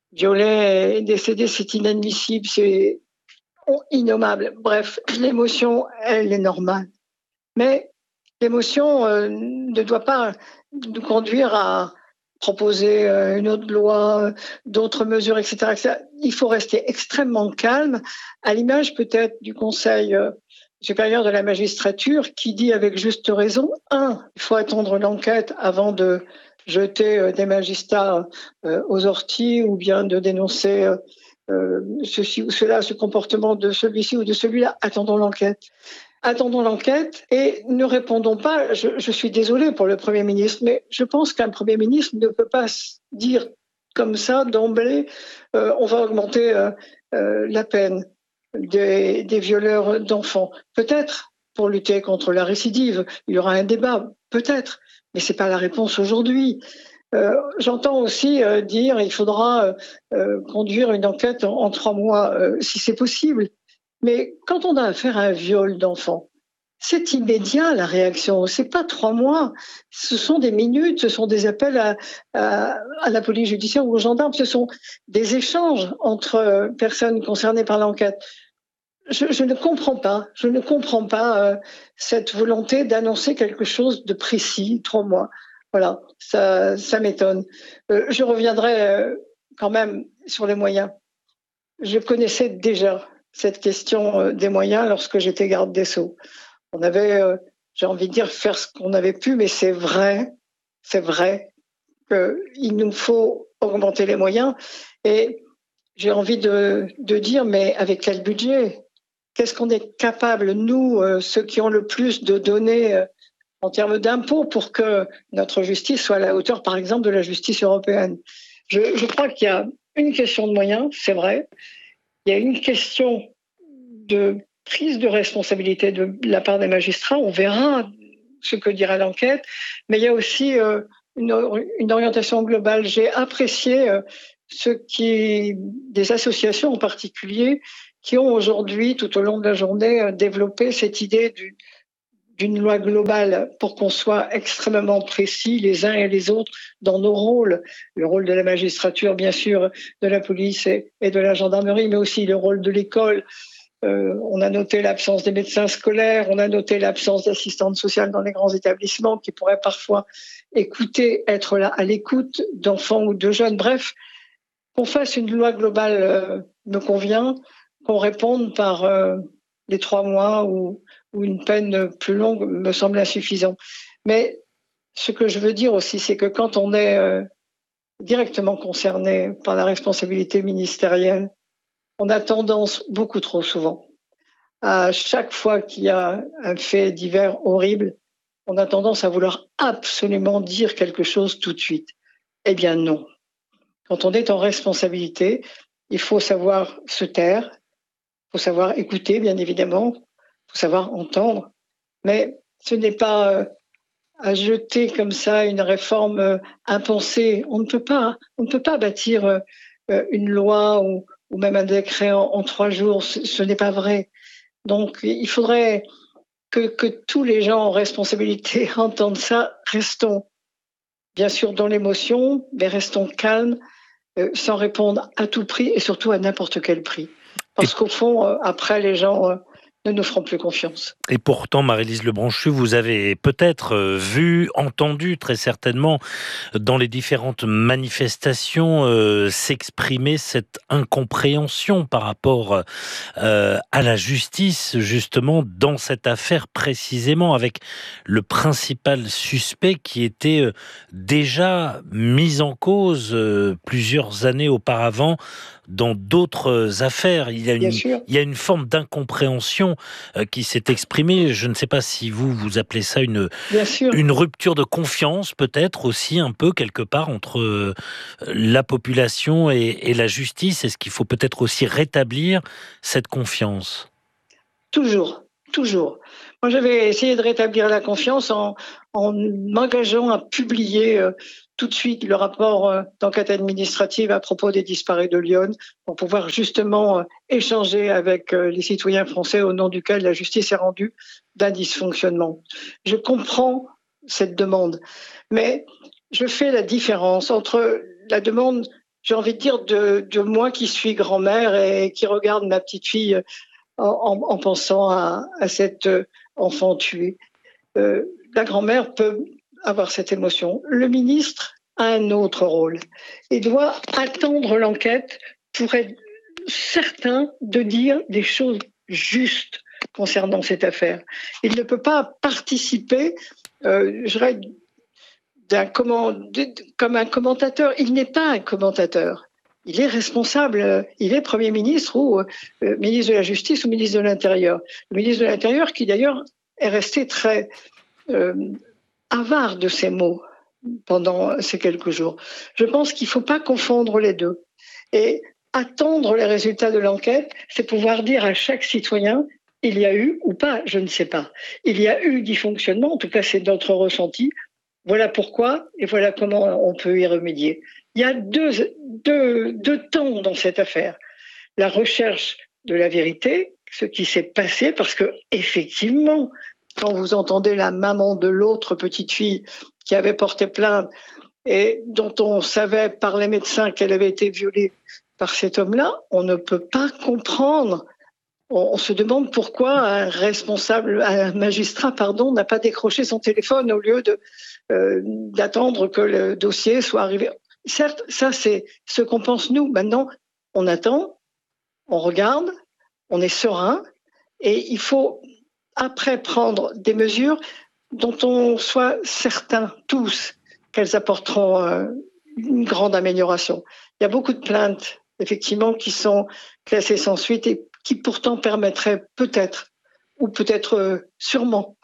J: violée et décédée, c'est inadmissible, c'est innommable. Bref, l'émotion, elle est normale. Mais l'émotion euh, ne doit pas nous conduire à proposer euh, une autre loi, euh, d'autres mesures, et cetera, et cetera. Il faut rester extrêmement calme, à l'image peut-être du Conseil euh, supérieur de la magistrature qui dit avec juste raison, un, il faut attendre l'enquête avant de jeter des magistrats aux orties ou bien de dénoncer ceci ou cela, ce comportement de celui-ci ou de celui-là. Attendons l'enquête. Attendons l'enquête et ne répondons pas. Je, je suis désolée pour le Premier ministre, mais je pense qu'un Premier ministre ne peut pas dire comme ça d'emblée euh, on va augmenter euh, euh, la peine Des, des violeurs d'enfants. Peut-être pour lutter contre la récidive, il y aura un débat, peut-être, mais c'est pas la réponse aujourd'hui. Euh, j'entends aussi euh, dire il faudra euh, conduire une enquête en, en trois mois, euh, si c'est possible. Mais quand on a affaire à un viol d'enfant, c'est immédiat la réaction. C'est pas trois mois. Ce sont des minutes, ce sont des appels à, à, à la police judiciaire ou aux gendarmes. Ce sont des échanges entre personnes concernées par l'enquête. Je, je ne comprends pas. Je ne comprends pas euh, cette volonté d'annoncer quelque chose de précis, trois mois. Voilà, ça, ça m'étonne. Euh, je reviendrai euh, quand même sur les moyens. Je connaissais déjà cette question euh, des moyens lorsque j'étais garde des Sceaux. On avait, euh, j'ai envie de dire, faire ce qu'on avait pu, mais c'est vrai, c'est vrai qu'il nous faut augmenter les moyens. Et j'ai envie de, de dire, mais avec quel budget ? Qu'est-ce qu'on est capable, nous, euh, ceux qui ont le plus de données euh, en termes d'impôts, pour que notre justice soit à la hauteur, par exemple, de la justice européenne ? Je, je crois qu'il y a une question de moyens, c'est vrai. Il y a une question de prise de responsabilité de la part des magistrats, on verra ce que dira l'enquête, mais il y a aussi euh, une, une orientation globale. J'ai apprécié euh, ce qui, des associations en particulier, qui ont aujourd'hui, tout au long de la journée, euh, développé cette idée du, d'une loi globale pour qu'on soit extrêmement précis les uns et les autres dans nos rôles. Le rôle de la magistrature, bien sûr, de la police et, et de la gendarmerie, mais aussi le rôle de l'école. Euh, on a noté l'absence des médecins scolaires, on a noté l'absence d'assistantes sociales dans les grands établissements qui pourraient parfois écouter, être là à l'écoute d'enfants ou de jeunes. Bref, qu'on fasse une loi globale euh, me convient, qu'on réponde par euh, les trois mois ou,
D: ou une peine plus longue me semble insuffisant. Mais ce que je veux dire aussi, c'est que quand on est euh, directement concerné par la responsabilité ministérielle, on a tendance, beaucoup trop souvent, à chaque fois qu'il y a un fait divers horrible, on a tendance à vouloir absolument dire quelque chose tout de suite. Eh bien non. Quand on est en responsabilité, il faut savoir se taire, il faut savoir écouter, bien évidemment, il faut savoir entendre, mais ce n'est pas euh, à jeter comme ça une réforme euh, impensée. On ne peut pas, on ne peut pas bâtir euh, une loi ou, ou même un décret en, en trois jours. Ce, ce n'est pas vrai. Donc, il faudrait que, que tous les gens en responsabilité entendent ça. Restons, bien sûr, dans l'émotion, mais restons calmes, euh, sans répondre à tout prix et surtout à n'importe quel prix. Parce qu'au fond, euh, après, les gens euh, ne nous feront plus confiance.
C: Et pourtant, Marie-Lise Lebranchu, vous avez peut-être vu, entendu très certainement dans les différentes manifestations euh, s'exprimer cette incompréhension par rapport euh, à la justice, justement, dans cette affaire précisément, avec le principal suspect qui était euh, déjà mis en cause euh, plusieurs années auparavant dans d'autres affaires. Il y a une, il y a une forme d'incompréhension euh, qui s'est exprimée. Je ne sais pas si vous, vous appelez ça une, une rupture de confiance, peut-être aussi un peu quelque part entre euh, la population et, et la justice. Est-ce qu'il faut peut-être aussi rétablir cette confiance ?
D: Toujours, toujours. Moi, j'avais essayé de rétablir la confiance en, en m'engageant à publier euh, tout de suite le rapport euh, d'enquête administrative à propos des disparus de Lyon pour pouvoir justement euh, échanger avec euh, les citoyens français au nom duquel la justice est rendue d'un dysfonctionnement. Je comprends cette demande, mais je fais la différence entre la demande, j'ai envie de dire, de, de moi qui suis grand-mère et qui regarde ma petite fille en, en, en pensant à, à cet enfant tué. Euh, la grand-mère peut avoir cette émotion. Le ministre a un autre rôle et doit attendre l'enquête pour être certain de dire des choses justes concernant cette affaire. Il ne peut pas participer, euh, je dirais, d'un comment, comme un commentateur. Il n'est pas un commentateur. Il est responsable, il est Premier ministre ou euh, ministre de la Justice ou ministre de l'Intérieur. Le ministre de l'Intérieur qui d'ailleurs est resté très euh, avare de ces mots pendant ces quelques jours. Je pense qu'il ne faut pas confondre les deux. Et attendre les résultats de l'enquête, c'est pouvoir dire à chaque citoyen, il y a eu ou pas, je ne sais pas. Il y a eu dysfonctionnement, en tout cas c'est notre ressenti. Voilà pourquoi et voilà comment on peut y remédier. Il y a deux, deux, deux temps dans cette affaire. La recherche de la vérité, ce qui s'est passé, parce que effectivement, quand vous entendez la maman de l'autre petite fille qui avait porté plainte et dont on savait par les médecins qu'elle avait été violée par cet homme-là, on ne peut pas comprendre. On se demande pourquoi un responsable, un magistrat, pardon, n'a pas décroché son téléphone au lieu de, euh, d'attendre que le dossier soit arrivé. Certes, ça c'est ce qu'on pense nous. Maintenant, on attend, on regarde, on est serein et il faut après prendre des mesures dont on soit certain tous qu'elles apporteront euh, une grande amélioration. Il y a beaucoup de plaintes, effectivement, qui sont classées sans suite et qui pourtant permettraient peut-être, ou peut-être euh, sûrement,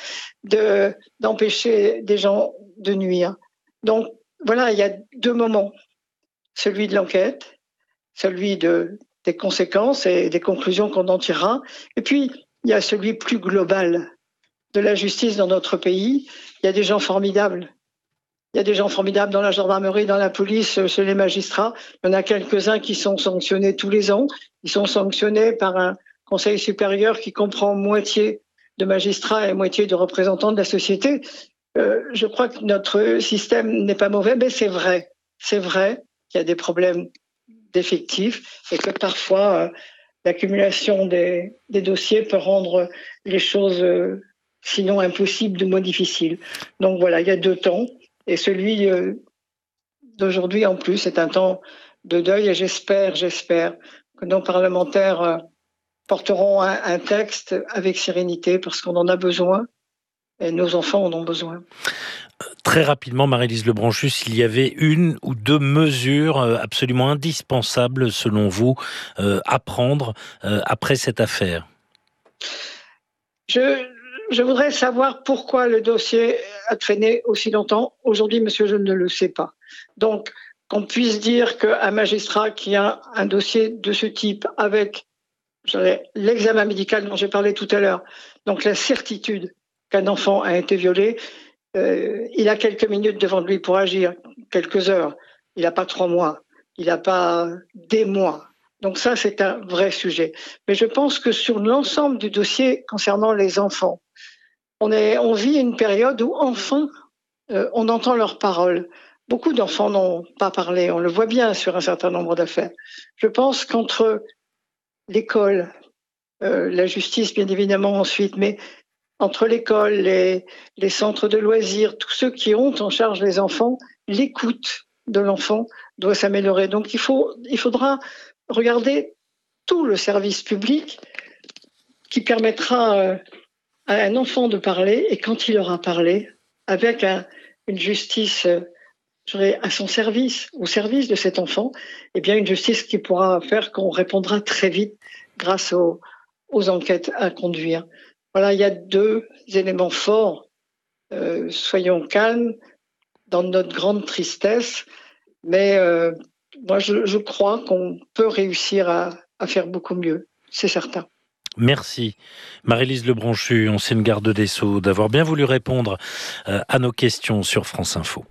D: de, d'empêcher des gens de nuire. Donc voilà, il y a deux moments. Celui de l'enquête, celui de, des conséquences et des conclusions qu'on en tirera, et puis il y a celui plus global de la justice dans notre pays. Il y a des gens formidables. Il y a des gens formidables dans la gendarmerie, dans la police, chez les magistrats. Il y en a quelques-uns qui sont sanctionnés tous les ans. Ils sont sanctionnés par un conseil supérieur qui comprend moitié de magistrats et moitié de représentants de la société. Euh, je crois que notre système n'est pas mauvais, mais c'est vrai. C'est vrai qu'il y a des problèmes d'effectifs et que parfois, euh, l'accumulation des, des dossiers peut rendre les choses, euh, sinon impossibles, du moins difficiles. Donc voilà, il y a deux temps. Et celui euh, d'aujourd'hui, en plus, est un temps de deuil. Et j'espère, j'espère que nos parlementaires euh, porterons un, un texte avec sérénité parce qu'on en a besoin et nos enfants en ont besoin.
C: Très rapidement, Marie-Lise Lebranchu, il y avait une ou deux mesures absolument indispensables, selon vous, euh, à prendre euh, après cette affaire.
D: Je, je voudrais savoir pourquoi le dossier a traîné aussi longtemps. Aujourd'hui, monsieur, je ne le sais pas. Donc, qu'on puisse dire qu'un magistrat qui a un dossier de ce type avec je dirais, l'examen médical dont j'ai parlé tout à l'heure, donc la certitude qu'un enfant a été violé, euh, il a quelques minutes devant lui pour agir, quelques heures. Il n'a pas trois mois, il n'a pas des mois. Donc ça, c'est un vrai sujet. Mais je pense que sur l'ensemble du dossier concernant les enfants, on, est, on vit une période où enfin, euh, on entend leurs paroles. Beaucoup d'enfants n'ont pas parlé, on le voit bien sur un certain nombre d'affaires. Je pense qu'entre l'école, euh, la justice bien évidemment ensuite, mais entre l'école, les, les centres de loisirs, tous ceux qui ont en charge les enfants, l'écoute de l'enfant doit s'améliorer. Donc il, faut, il faudra regarder tout le service public qui permettra euh, à un enfant de parler, et quand il aura parlé, avec un, une justice euh, je dirais, à son service, au service de cet enfant, eh bien une justice qui pourra faire qu'on répondra très vite grâce aux, aux enquêtes à conduire. Voilà, il y a deux éléments forts. Euh, soyons calmes dans notre grande tristesse, mais euh, moi je, je crois qu'on peut réussir à, à faire beaucoup mieux, c'est certain.
C: Merci Marie-Lise Lebranchu, ancienne garde des Sceaux, d'avoir bien voulu répondre euh, à nos questions sur France Info.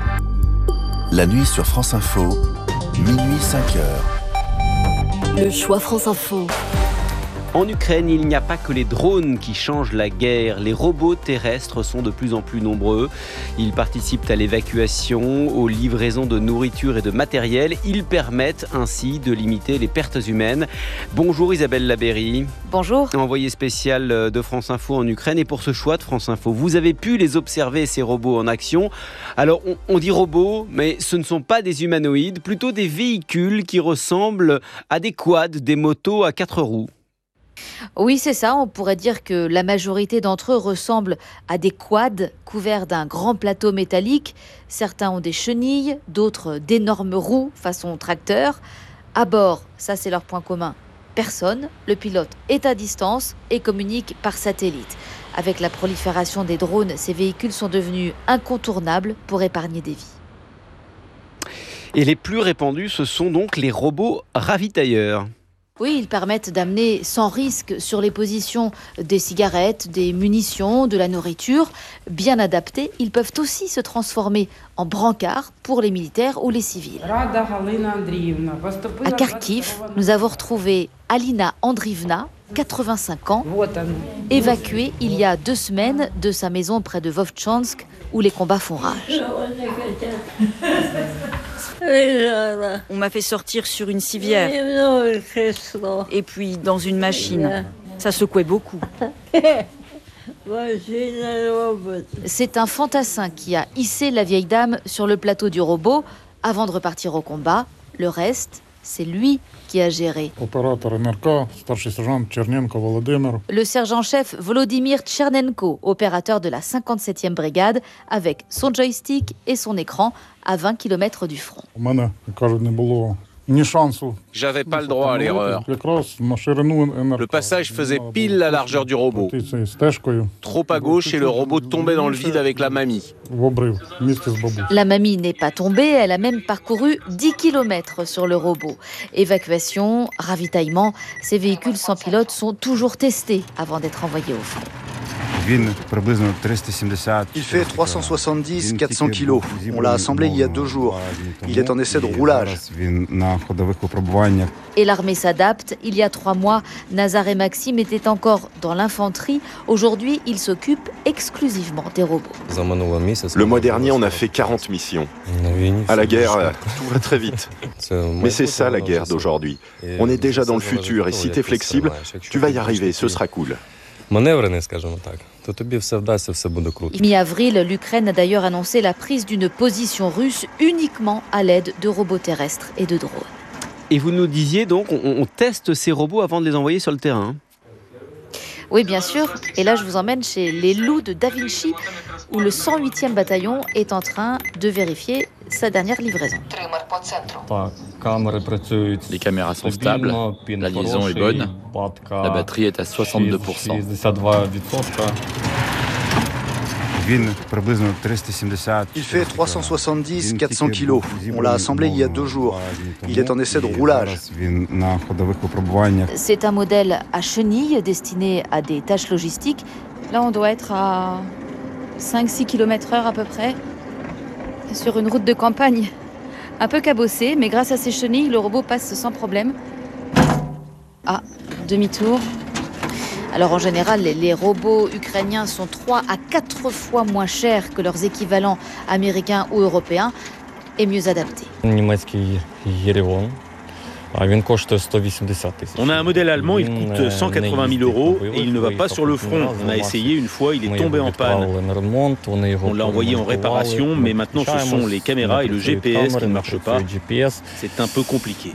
M: La nuit sur France Info, minuit cinq heures.
B: Le choix France Info.
V: En Ukraine, il n'y a pas que les drones qui changent la guerre. Les robots terrestres sont de plus en plus nombreux. Ils participent à l'évacuation, aux livraisons de nourriture et de matériel. Ils permettent ainsi de limiter les pertes humaines. Bonjour Isabelle Labéry.
H: Bonjour.
V: Envoyée spéciale de France Info en Ukraine. Et pour ce choix de France Info, vous avez pu les observer, ces robots en action. Alors, on, on dit robots, mais ce ne sont pas des humanoïdes, plutôt des véhicules qui ressemblent à des quads, des motos à quatre roues.
H: Oui, c'est ça. On pourrait dire que la majorité d'entre eux ressemblent à des quads couverts d'un grand plateau métallique. Certains ont des chenilles, d'autres d'énormes roues façon tracteur. À bord, ça c'est leur point commun, personne. Le pilote est à distance et communique par satellite. Avec la prolifération des drones, ces véhicules sont devenus incontournables pour épargner des vies.
V: Et les plus répandus, ce sont donc les robots ravitailleurs.
H: Oui, ils permettent d'amener sans risque sur les positions des cigarettes, des munitions, de la nourriture. Bien adaptés, ils peuvent aussi se transformer en brancards pour les militaires ou les civils. À Kharkiv, nous avons retrouvé Alina Andrievna, quatre-vingt-cinq ans, évacuée il y a deux semaines de sa maison près de Vovchansk, où les combats font rage.
L: On m'a fait sortir sur une civière et puis dans une machine. Ça secouait beaucoup.
H: C'est un fantassin qui a hissé la vieille dame sur le plateau du robot avant de repartir au combat. Le reste, c'est lui qui a géré. Le sergent-chef Volodymyr Tchernenko, opérateur de la cinquante-septième brigade, avec son joystick et son écran à vingt kilomètres du front.
W: J'avais pas le droit à l'erreur. Le passage faisait pile la largeur du robot. Trop à gauche et le robot tombait dans le vide avec la mamie.
H: La mamie n'est pas tombée, elle a même parcouru dix kilomètres sur le robot. Évacuation, ravitaillement, ces véhicules sans pilote sont toujours testés avant d'être envoyés au front.
X: Il fait trois cent soixante-dix à quatre cents kilos. On l'a assemblé il y a deux jours. Il est en essai de roulage.
H: Et l'armée s'adapte. Il y a trois mois, Nazar et Maxime étaient encore dans l'infanterie. Aujourd'hui, ils s'occupent exclusivement des robots.
Y: Le mois dernier, on a fait quarante missions. À la guerre, tout va très vite. Mais c'est ça la guerre d'aujourd'hui. On est déjà dans le futur et si t'es flexible, tu vas y arriver, ce sera cool.
H: Mi-avril, l'Ukraine a d'ailleurs annoncé la prise d'une position russe uniquement à l'aide de robots terrestres et de drones.
V: Et vous nous disiez donc, on, on teste ces robots avant de les envoyer sur le terrain.
H: Oui, bien sûr. Et là, je vous emmène chez les loups de Da Vinci, où le cent huitième bataillon est en train de vérifier sa dernière livraison.
K: Les caméras sont stables, la liaison est bonne, la batterie est à soixante-deux pour cent.
X: Il fait trois cent soixante-dix à quatre cents kilos. On l'a assemblé il y a deux jours. Il est en essai de roulage.
H: C'est un modèle à chenilles destiné à des tâches logistiques. Là, on doit être à cinq à six kilomètres heure à peu près, sur une route de campagne un peu cabossée, mais grâce à ces chenilles, le robot passe sans problème. Ah, demi-tour. Alors en général, les, les robots ukrainiens sont trois à quatre fois moins chers que leurs équivalents américains ou européens et mieux adaptés.
O: On a un modèle allemand, il coûte cent quatre-vingt mille euros et il ne va pas sur le front. On a essayé une fois, il est tombé en panne. On l'a envoyé en réparation, mais maintenant ce sont les caméras et le G P S qui ne marchent pas. C'est un peu compliqué.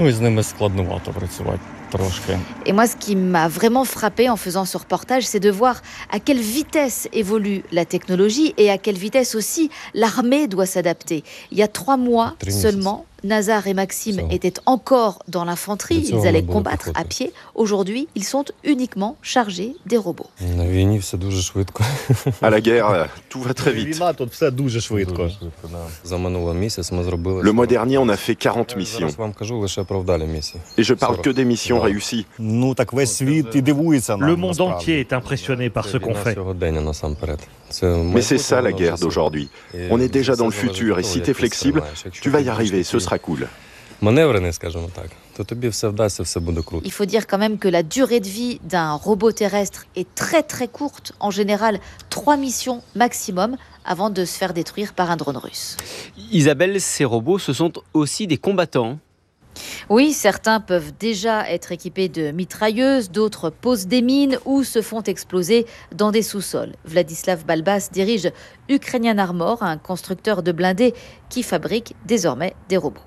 H: Et moi, ce qui m'a vraiment frappé en faisant ce reportage, c'est de voir à quelle vitesse évolue la technologie et à quelle vitesse aussi l'armée doit s'adapter. Il y a trois mois seulement, Nazar et Maxime étaient encore dans l'infanterie, ils allaient combattre à pied. Aujourd'hui, ils sont uniquement chargés des robots.
Y: À la guerre, tout va très vite. Le mois dernier, on a fait quarante missions. Et je parle que des missions réussies.
P: Le monde entier est impressionné par ce qu'on fait.
Y: Mais c'est ça la guerre d'aujourd'hui. On est déjà dans le futur et si t'es flexible, tu vas y arriver, ce sera cool.
H: Il faut dire quand même que la durée de vie d'un robot terrestre est très très courte. En général, trois missions maximum avant de se faire détruire par un drone russe.
V: Isabelle, ces robots, ce sont aussi des combattants.
H: Oui, certains peuvent déjà être équipés de mitrailleuses, d'autres posent des mines ou se font exploser dans des sous-sols. Vladislav Balbas dirige Ukrainian Armor, un constructeur de blindés qui fabrique désormais des robots.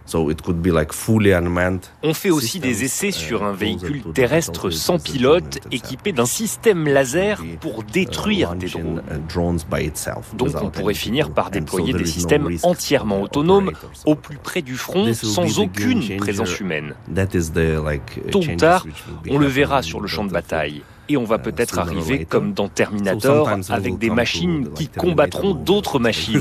Q: On fait aussi des essais sur un véhicule terrestre sans pilote équipé d'un système laser pour détruire des drones. Donc on pourrait finir par déployer des systèmes entièrement autonomes au plus près du front sans aucune présence humaine. Tôt ou tard, on le verra sur le champ de bataille. Et on va peut-être arriver comme dans Terminator avec des machines qui combattront d'autres machines.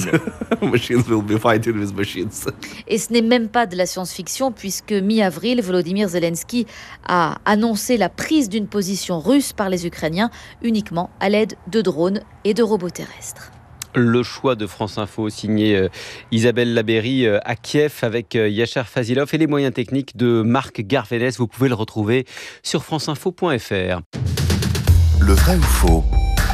H: Et ce n'est même pas de la science-fiction puisque mi-avril, Volodymyr Zelensky a annoncé la prise d'une position russe par les Ukrainiens uniquement à l'aide de drones et de robots terrestres.
V: Le choix de France Info signé euh, Isabelle Labéry euh, à Kiev avec euh, Yachar Fazilov et les moyens techniques de Marc Garveles. Vous pouvez le retrouver sur franceinfo point f r.
M: Le vrai ou faux?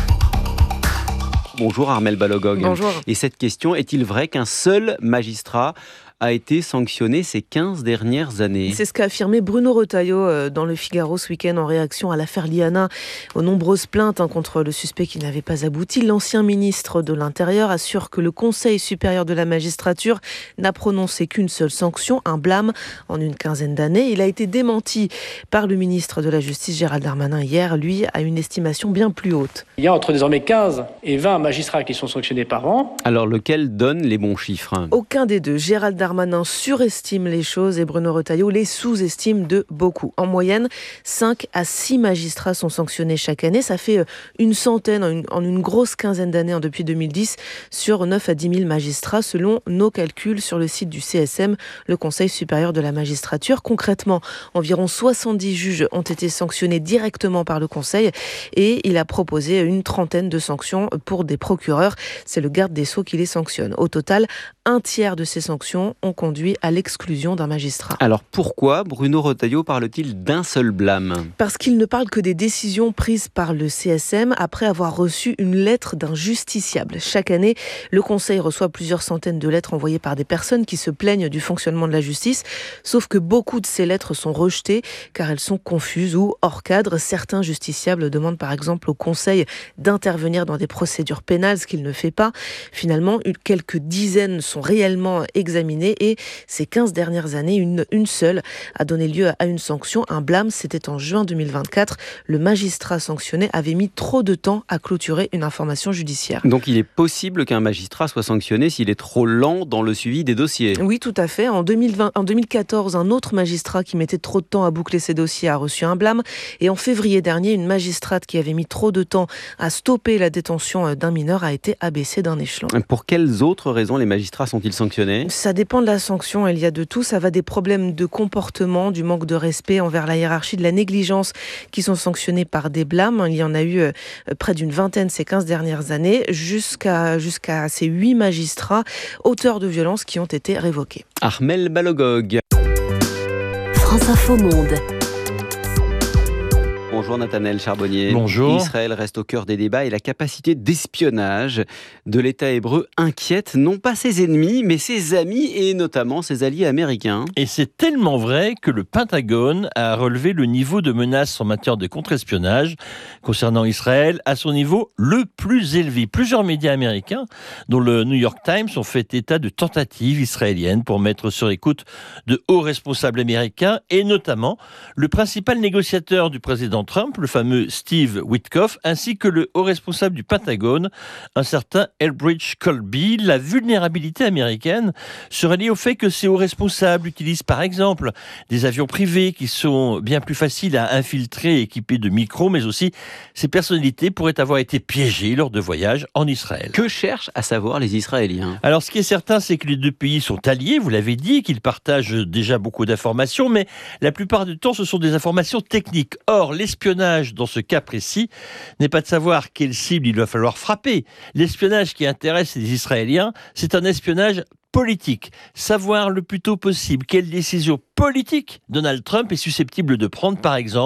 V: Bonjour Armelle Balogog.
R: Bonjour.
V: Et cette question, est-il vrai qu'un seul magistrat a été sanctionné ces quinze dernières années?
R: C'est ce qu'a affirmé Bruno Retailleau dans le Figaro ce week-end en réaction à l'affaire Liana, aux nombreuses plaintes hein, contre le suspect qui n'avait pas abouti. L'ancien ministre de l'Intérieur assure que le Conseil supérieur de la magistrature n'a prononcé qu'une seule sanction, un blâme en une quinzaine d'années. Il a été démenti par le ministre de la Justice Gérald Darmanin hier, lui, à une estimation bien plus haute.
Z: Il y a entre désormais quinze et vingt magistrats qui sont sanctionnés par an.
V: Alors lequel donne les bons chiffres?
R: Aucun des deux. Gérald Darmanin Darmanin surestime les choses et Bruno Retailleau les sous-estime de beaucoup. En moyenne, cinq à six magistrats sont sanctionnés chaque année. Ça fait une centaine en une, en une grosse quinzaine d'années hein, depuis deux mille dix sur neuf à dix mille magistrats selon nos calculs sur le site du C S M, le Conseil supérieur de la magistrature. Concrètement, environ soixante-dix juges ont été sanctionnés directement par le Conseil et il a proposé une trentaine de sanctions pour des procureurs. C'est le garde des Sceaux qui les sanctionne. Au total, un tiers de ces sanctions ont conduit à l'exclusion d'un magistrat.
V: Alors pourquoi Bruno Retailleau parle-t-il d'un seul blâme ?
R: Parce qu'il ne parle que des décisions prises par le C S M après avoir reçu une lettre d'un justiciable. Chaque année, le Conseil reçoit plusieurs centaines de lettres envoyées par des personnes qui se plaignent du fonctionnement de la justice. Sauf que beaucoup de ces lettres sont rejetées car elles sont confuses ou hors cadre. Certains justiciables demandent par exemple au Conseil d'intervenir dans des procédures pénales, ce qu'il ne fait pas. Finalement, quelques dizaines sont réellement examinées années et ces quinze dernières années, une, une seule a donné lieu à une sanction, un blâme. C'était en juin deux mille vingt-quatre. Le magistrat sanctionné avait mis trop de temps à clôturer une information judiciaire.
V: Donc il est possible qu'un magistrat soit sanctionné s'il est trop lent dans le suivi des dossiers.
R: Oui, tout à fait. En, deux mille vingt, en deux mille quatorze, un autre magistrat qui mettait trop de temps à boucler ses dossiers a reçu un blâme. Et en février dernier, une magistrate qui avait mis trop de temps à stopper la détention d'un mineur a été abaissée d'un échelon.
V: Pour quelles autres raisons les magistrats sont-ils sanctionnés ?
R: Ça dépend de la sanction, il y a de tout. Ça va des problèmes de comportement, du manque de respect envers la hiérarchie, de la négligence qui sont sanctionnés par des blâmes. Il y en a eu euh, près d'une vingtaine ces quinze dernières années, jusqu'à, jusqu'à ces huit magistrats auteurs de violences qui ont été révoqués.
V: Armelle Balogog.
B: France Info Monde.
V: Bonjour Nathanaël Charbonnier.
P: Bonjour.
V: Israël reste au cœur des débats et la capacité d'espionnage de l'État hébreu inquiète non pas ses ennemis, mais ses amis et notamment ses alliés américains.
P: Et c'est tellement vrai que le Pentagone a relevé le niveau de menace en matière de contre-espionnage concernant Israël à son niveau le plus élevé. Plusieurs médias américains, dont le New York Times, ont fait état de tentatives israéliennes pour mettre sur écoute de hauts responsables américains et notamment le principal négociateur du président Trump, le fameux Steve Witkoff, ainsi que le haut responsable du Pentagone, un certain Elbridge Colby. La vulnérabilité américaine serait liée au fait que ces hauts responsables utilisent par exemple des avions privés qui sont bien plus faciles à infiltrer, équipés de micros, mais aussi ces personnalités pourraient avoir été piégées lors de voyages en Israël.
V: Que cherchent à savoir les Israéliens ?
P: Alors ce qui est certain, c'est que les deux pays sont alliés, vous l'avez dit, qu'ils partagent déjà beaucoup d'informations, mais la plupart du temps ce sont des informations techniques. Or, l'espionnage, dans ce cas précis, n'est pas de savoir quelle cible il va falloir frapper. L'espionnage qui intéresse les Israéliens, c'est un espionnage politique. Savoir le plus tôt possible quelle décision politique Donald Trump est susceptible de prendre, par exemple,